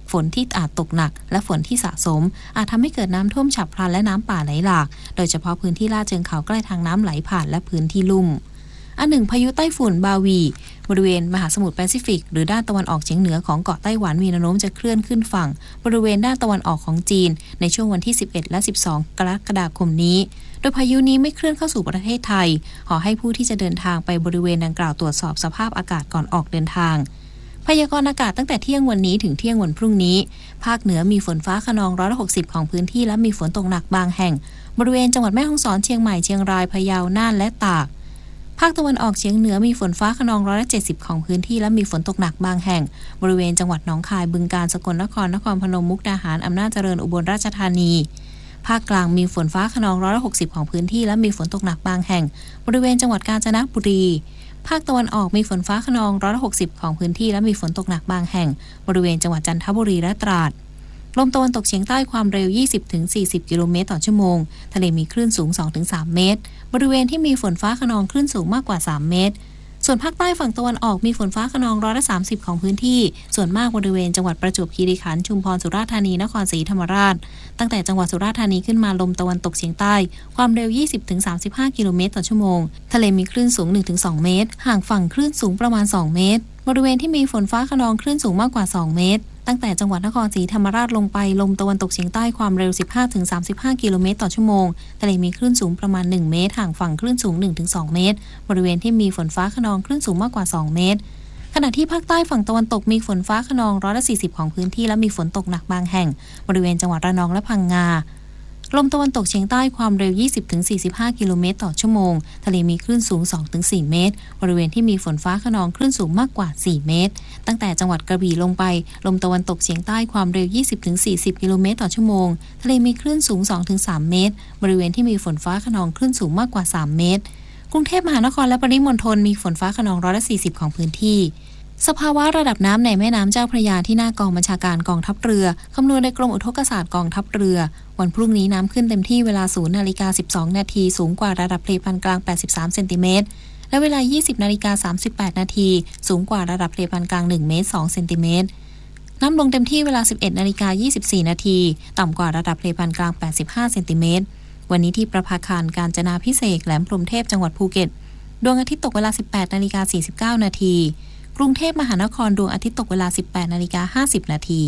ฝนที่อาจตกหนักและฝนที่สะสมอาจทำให้เกิดน้ำท่วมฉับพลันและน้ำป่าไหลหลากโดยเฉพาะพื้นที่ลาดเชิงเขาใกล้ทางน้ำไหลผ่านและพื้นที่ลุ่มอันหนึ่งพายุไต้ฝุ่นบาวีบริเวณมหาสมุทรแปซิฟิกหรือด้านตะวันออกเฉียงเหนือของเกาะไต้หวันมีแนวโน้มจะเคลื่อนขึ้นฝั่งบริเวณด้านตะวันออกของจีนในช่วงวันที่สิบเอ็ดและสิบสองกรกฎาคมนี้โดยพายุนี้ไม่เคลื่อนเข้าสู่ประเทศไทยขอให้ผู้ที่จะเดินทางไปบริเวณดังกล่าวตรวจสอบสภาพอากาศก่อนออกเดินทางพยากรณ์อากาศตั้งแต่เที่ยงวันนี้ถึงเที่ยงวันพรุ่งนี้ภาคเหนือมีฝนฟ้าคะนองร้อยละหกสิบของพื้นที่และมีฝนตกหนักบางแห่งบริเวณจังหวัดแม่ฮ่องสอนเชียงใหม่เชียงรายพะเยาน่านและตากภาคตะวันออกเฉียงเหนือมีฝนฟ้าคะนองร้อยละเจ็ดสิบของพื้นที่และมีฝนตกหนักบางแห่งบริเวณจังหวัดหนองคายบึงกาฬสกลนครนครพนมมุกดาหารอำนาจเจริญอุบลราชธานีภาคกลางมีฝนฟ้าคะนองร้อยละหกสิบของพื้นที่และมีฝนตกหนักบางแห่งบริเวณจังหวัดกาญจนบุรีภาคตะวันออกมีฝนฟ้าคะนองร้อยละหกสิบของพื้นที่และมีฝนตกหนักบางแห่งบริเวณจังหวัดจันทบุรีและตราดลมตะวันตกเฉียงใต้ความเร็ว ยี่สิบถึงสี่สิบ กิโลเมตรต่อชั่วโมงทะเลมีคลื่นสูง สองถึงสาม เมตรบริเวณที่มีฝนฟ้าคะนองคลื่นสูงมากกว่าสามเมตรส่วนภาคใต้ฝั่งตะวันออกมีฝนฟ้าคะนองร้อยละสามสิบของพื้นที่ส่วนมากบริเวณจังหวัดประจวบคีรีขันธ์ชุมพรสุราษฎร์ธานีนครศรีธรรมราชตั้งแต่จังหวัดสุราษฎร์ธานีขึ้นมาลมตะวันตกเฉียงใต้ความเร็ว ยี่สิบถึงสามสิบห้า กิโลเมตรต่อชั่วโมงทะเลมีคลื่นสูง หนึ่งถึงสอง เมตรห่างฝั่งคลื่นสูงประมาณสองเมตรบริเวณที่มีฝนฟ้าคะนองคลื่นสูงมากกว่าสองเมตรตั้งแต่จังหวัดนครศรีธรรมราชลงไปลมตะวันตกเฉียงใต้ความเร็ว สิบห้าถึงสามสิบห้า กิโลเมตรต่อชั่วโมงทะเลมีคลื่นสูงประมาณหนึ่งเมตรห่างฝั่งคลื่นสูง หนึ่งถึงสอง เมตรบริเวณที่มีฝนฟ้าคะนองคลื่นสูงมากกว่าสองเมตรขณะที่ภาคใต้ฝั่งตะวันตกมีฝนฟ้าคะนองร้อยละสี่สิบของพื้นที่และมีฝนตกหนักบางแห่งบริเวณจังหวัดระนองและพังงาลมตะวันตกเฉียงใต้ความเร็ว ยี่สิบถึงสี่สิบห้า กิโลเมตรต่อชั่วโมงทะเลมีคลื่นสูง สองถึงสี่ เมตรบริเวณที่มีฝนฟ้าคะนองคลื่นสูงมากกว่าสี่เมตรตั้งแต่จังหวัดกระบี่ลงไปลมตะวันตกเฉียงใต้ความเร็ว ยี่สิบถึงสี่สิบ กิโลเมตรต่อชั่วโมงทะเลมีคลื่นสูง สองถึงสาม เมตรบริเวณที่มีฝนฟ้าคะนองคลื่นสูงมากกว่าสามเมตรกรุงเทพมหานครและปริมณฑลมีฝนฟ้าคะนองร้อยละสี่สิบของพื้นที่สภาวะระดับน้ำในแม่น้ำเจ้าพระยาที่หน้ากองบัญชาการกองทัพเรือคำนวณโดยกรมอุทกศาสตร์กองทัพเรือวันพรุ่งนี้น้ำขึ้นเต็มที่เวลา ศูนย์นาฬิกาสิบสองนาทีสูงกว่าระดับทะเลปานกลางแปดสิบสามเซนติเมตรและเวลา ยี่สิบนาฬิกาสามสิบแปดนาทีสูงกว่าระดับทะเลปานกลางหนึ่งเมตรสองเซนติเมตรน้ำลงเต็มที่เวลา สิบเอ็ดนาฬิกายี่สิบสี่นาทีต่ำกว่าระดับทะเลปานกลางแปดสิบห้าเซนติเมตรวันนี้ที่ประภาคารกาญจนาภิเษกแหลมพรหมเทพจังหวัดภูเก็ตดวงอาทิตย์ตกเวลา สิบแปดนาฬิกาสี่สิบเก้านาทีกรุงเทพมหานครดวงอาทิตย์ตกเวลา สิบแปดนาฬิกาห้าสิบนาที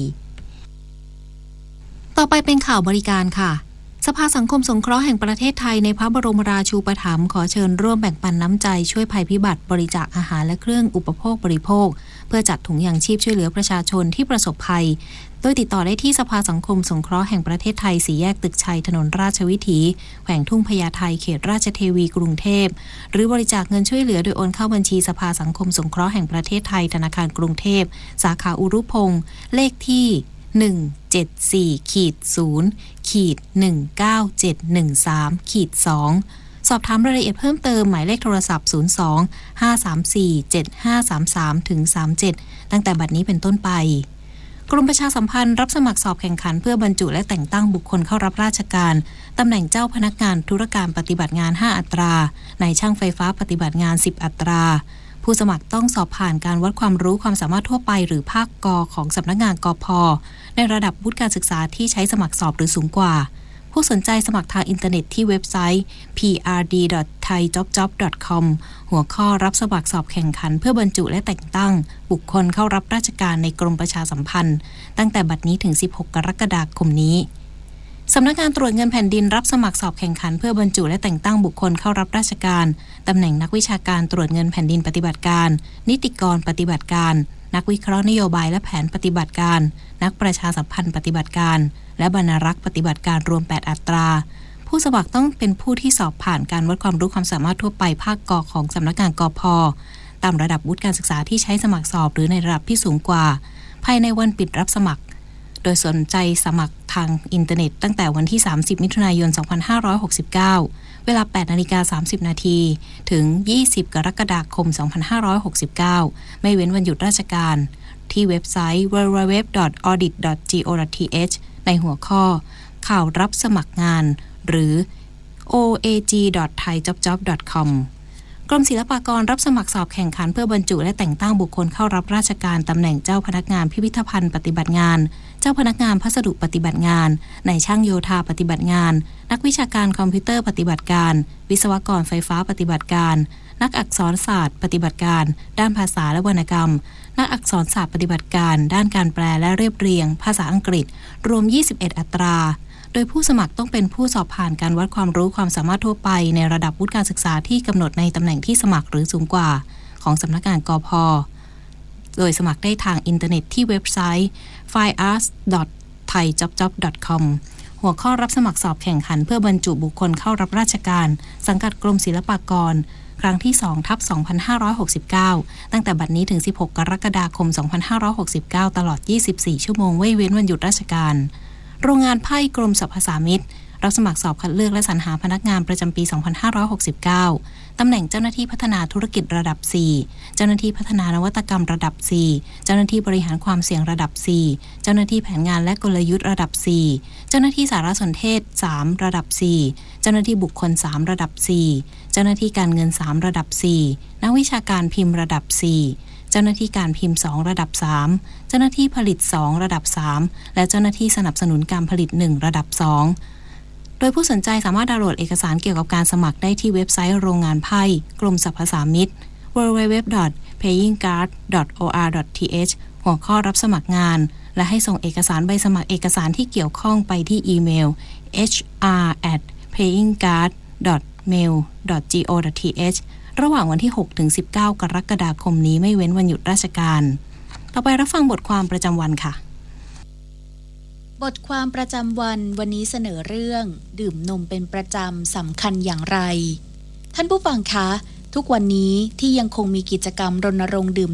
ต่อไปเป็นข่าวบริการค่ะสภาสังคมสงเคราะห์แห่งประเทศไทยในพระบรมราชูปถัมภ์ขอเชิญร่วมแบ่งปันน้ำใจช่วยภัยพิบัติบริจาคอาหารและเครื่องอุปโภคบริโภคเพื่อจัดถุงยางชีพช่วยเหลือประชาชนที่ประสบภัยโดยติดต่อได้ที่สภาสังคมสงเคราะห์แห่งประเทศไทยสี่แยกตึกชัยถนนราชวิถีแขวงทุ่งพญาไทเขตราชเทวีกรุงเทพหรือบริจาคเงินช่วยเหลือโดยโอนเข้าบัญชีสภาสังคมสงเคราะห์แห่งประเทศไทยธนาคารกรุงเทพสาขาอุรุพงษ์เลขที่หนึ่ง เจ็ด สี่ ศูนย์ หนึ่ง เก้า เจ็ด หนึ่ง สาม สอง สอบถามรายละเอียดเพิ่มเติมหมายเลขโทรศัพท์ศูนย์ สอง ห้า สาม สี่ เจ็ด ห้า สาม สาม สาม เจ็ดตั้งแต่บัดนี้เป็นต้นไปกรมประชาสัมพันธ์รับสมัครสอบแข่งขันเพื่อบรรจุและแต่งตั้งบุคคลเข้ารับราชการตำแหน่งเจ้าพนักงานธุรการปฏิบัติงานห้าอัตรานายช่างไฟฟ้าปฏิบัติงานสิบอัตราผู้สมัครต้องสอบผ่านการวัดความรู้ความสามารถทั่วไปหรือภาคกของสำนักงานกพ.ในระดับวุฒิการศึกษาที่ใช้สมัครสอบหรือสูงกว่าผู้สนใจสมัครทางอินเทอร์เน็ตที่เว็บไซต์ พี อาร์ ดี ดอท ไทย จ็อบ จ็อบ ดอท คอม หัวข้อรับสมัครสอบแข่งขันเพื่อบรรจุและแต่งตั้งบุคคลเข้ารับราชการในกรมประชาสัมพันธ์ตั้งแต่บัดนี้ถึงสิบหกกรกฎาคมนี้สำนักงานตรวจเงินแผ่นดินรับสมัครสอบแข่งขันเพื่อบรรจุและแต่งตั้งบุคคลเข้ารับราชการตำแหน่งนักวิชาการตรวจเงินแผ่นดินปฏิบัติการนิติกรปฏิบัติการนักวิเคราะห์นโยบายและแผนปฏิบัติการนักประชาสัมพันธ์ปฏิบัติการและบรรณารักษ์ปฏิบัติการรวมแปดอัตราผู้สมัครต้องเป็นผู้ที่สอบผ่านการวัดความรู้ความสามารถทั่วไปภาคกของสำนักงานกพ.ตามระดับวุฒิการศึกษาที่ใช้สมัครสอบหรือในระดับที่สูงกว่าภายในวันปิดรับสมัครโดยสนใจสมัครทางอินเทอร์เน็ตตั้งแต่วันที่สามสิบมิถุนายนสองพันห้าร้อยหกสิบเก้าเวลา แปดนาฬิกาสามสิบนาทีถึงยี่สิบกรกฎาคมสองพันห้าร้อยหกสิบเก้าไม่เว้นวันหยุดราชการที่เว็บไซต์ ดับเบิลยู ดับเบิลยู ดับเบิลยู ดอท ออดิต ดอท จี โอ ดอท ที เอช ในหัวข้อข่าวรับสมัครงานหรือ โอ เอ จี ดอท ไทย จ็อบ จ็อบ ดอท คอมกรมศิลปากรรับสมัครสอบแข่งขันเพื่อบรรจุและแต่งตั้งบุคคลเข้ารับราชการตำแหน่งเจ้าพนักงานพิพิธภัณฑ์ปฏิบัติงานเจ้าพนักงานพัสดุปฏิบัติงานนายช่างโยธาปฏิบัติงานนักวิชาการคอมพิวเตอร์ปฏิบัติการวิศวกรไฟฟ้าปฏิบัติการนักอักษรศาสตร์ปฏิบัติการด้านภาษาและวรรณกรรมนักอักษรศาสตร์ปฏิบัติการด้านการแปลและเรียบเรียงภาษาอังกฤษรวมยี่สิบเอ็ดอัตราโดยผู้สมัครต้องเป็นผู้สอบผ่านการวัดความรู้ความสามารถทั่วไปในระดับวุฒิการศึกษาที่กำหนดในตำแหน่งที่สมัครหรือสูงกว่าของสำนักงานกพ.โดยสมัครได้ทางอินเทอร์เน็ตที่เว็บไซต์ ไฟอาร์ต ดอท ไทยจ็อบจ็อบ ดอท คอม หัวข้อรับสมัครสอบแข่งขันเพื่อบรรจุบุคคลเข้ารับราชการสังกัดกรมศิลปากรครั้งที่ สอง ทับ สองพันห้าร้อยหกสิบเก้า ตั้งแต่บัดนี้ถึง สิบหก กรกฎาคม สองพันห้าร้อยหกสิบเก้า ตลอด ยี่สิบสี่ ชั่วโมงไม่เว้นวันหยุดราชการโรงงานไพ่กรมสรรพสามิตรับสมัครสอบคัดเลือกและสรรหาพนักงานประจำปี สองพันห้าร้อยหกสิบเก้า ตำแหน่งเจ้าหน้าที่พัฒนาธุรกิจระดับ สี่ เจ้าหน้าที่พัฒนานวัตกรรมระดับ สี่ เจ้าหน้าที่บริหารความเสี่ยงระดับ สี่ เจ้าหน้าที่แผนงานและกลยุทธ์ระดับ สี่ เจ้าหน้าที่สารสนเทศ สาม ระดับ สี่ เจ้าหน้าที่บุคคล สาม ระดับ สี่ เจ้าหน้าที่การเงิน สาม ระดับ สี่ นักวิชาการพิมพ์ระดับ สี่ เจ้าหน้าที่การพิมพ์ สอง ระดับ สาม เจ้าหน้าที่ผลิต สอง ระดับ สาม และเจ้าหน้าที่สนับสนุนการผลิต หนึ่ง ระดับ สองโดยผู้สนใจสามารถดาวน์โหลดเอกสารเกี่ยวกับการสมัครได้ที่เว็บไซต์โรงงานไพ่กรมสรรพสามิต ดับเบิลยู ดับเบิลยู ดับเบิลยู ดอท เพย์ยิงการ์ด ดอท โอ อาร์ ดอท ที เอช หัวข้อรับสมัครงานและให้ส่งเอกสารใบสมัครเอกสารที่เกี่ยวข้องไปที่อีเมล เอช อาร์ แอท เพย์ยิงการ์ด ดอท เมล ดอท จี โอ ดอท ที เอช ระหว่างวันที่ หก ถึง สิบเก้า กรกฎาคมนี้ไม่เว้นวันหยุดราชการต่อไปรับฟังบทความประจำวันค่ะบทความประจำวันวันนี้เสนอเรื่องดื่มนมเป็นประจำสำคัญอย่างไรท่านผู้ฟังคะทุกวันนี้ที่ยังคงมีกิจกรรมรณรงค์ดื่ม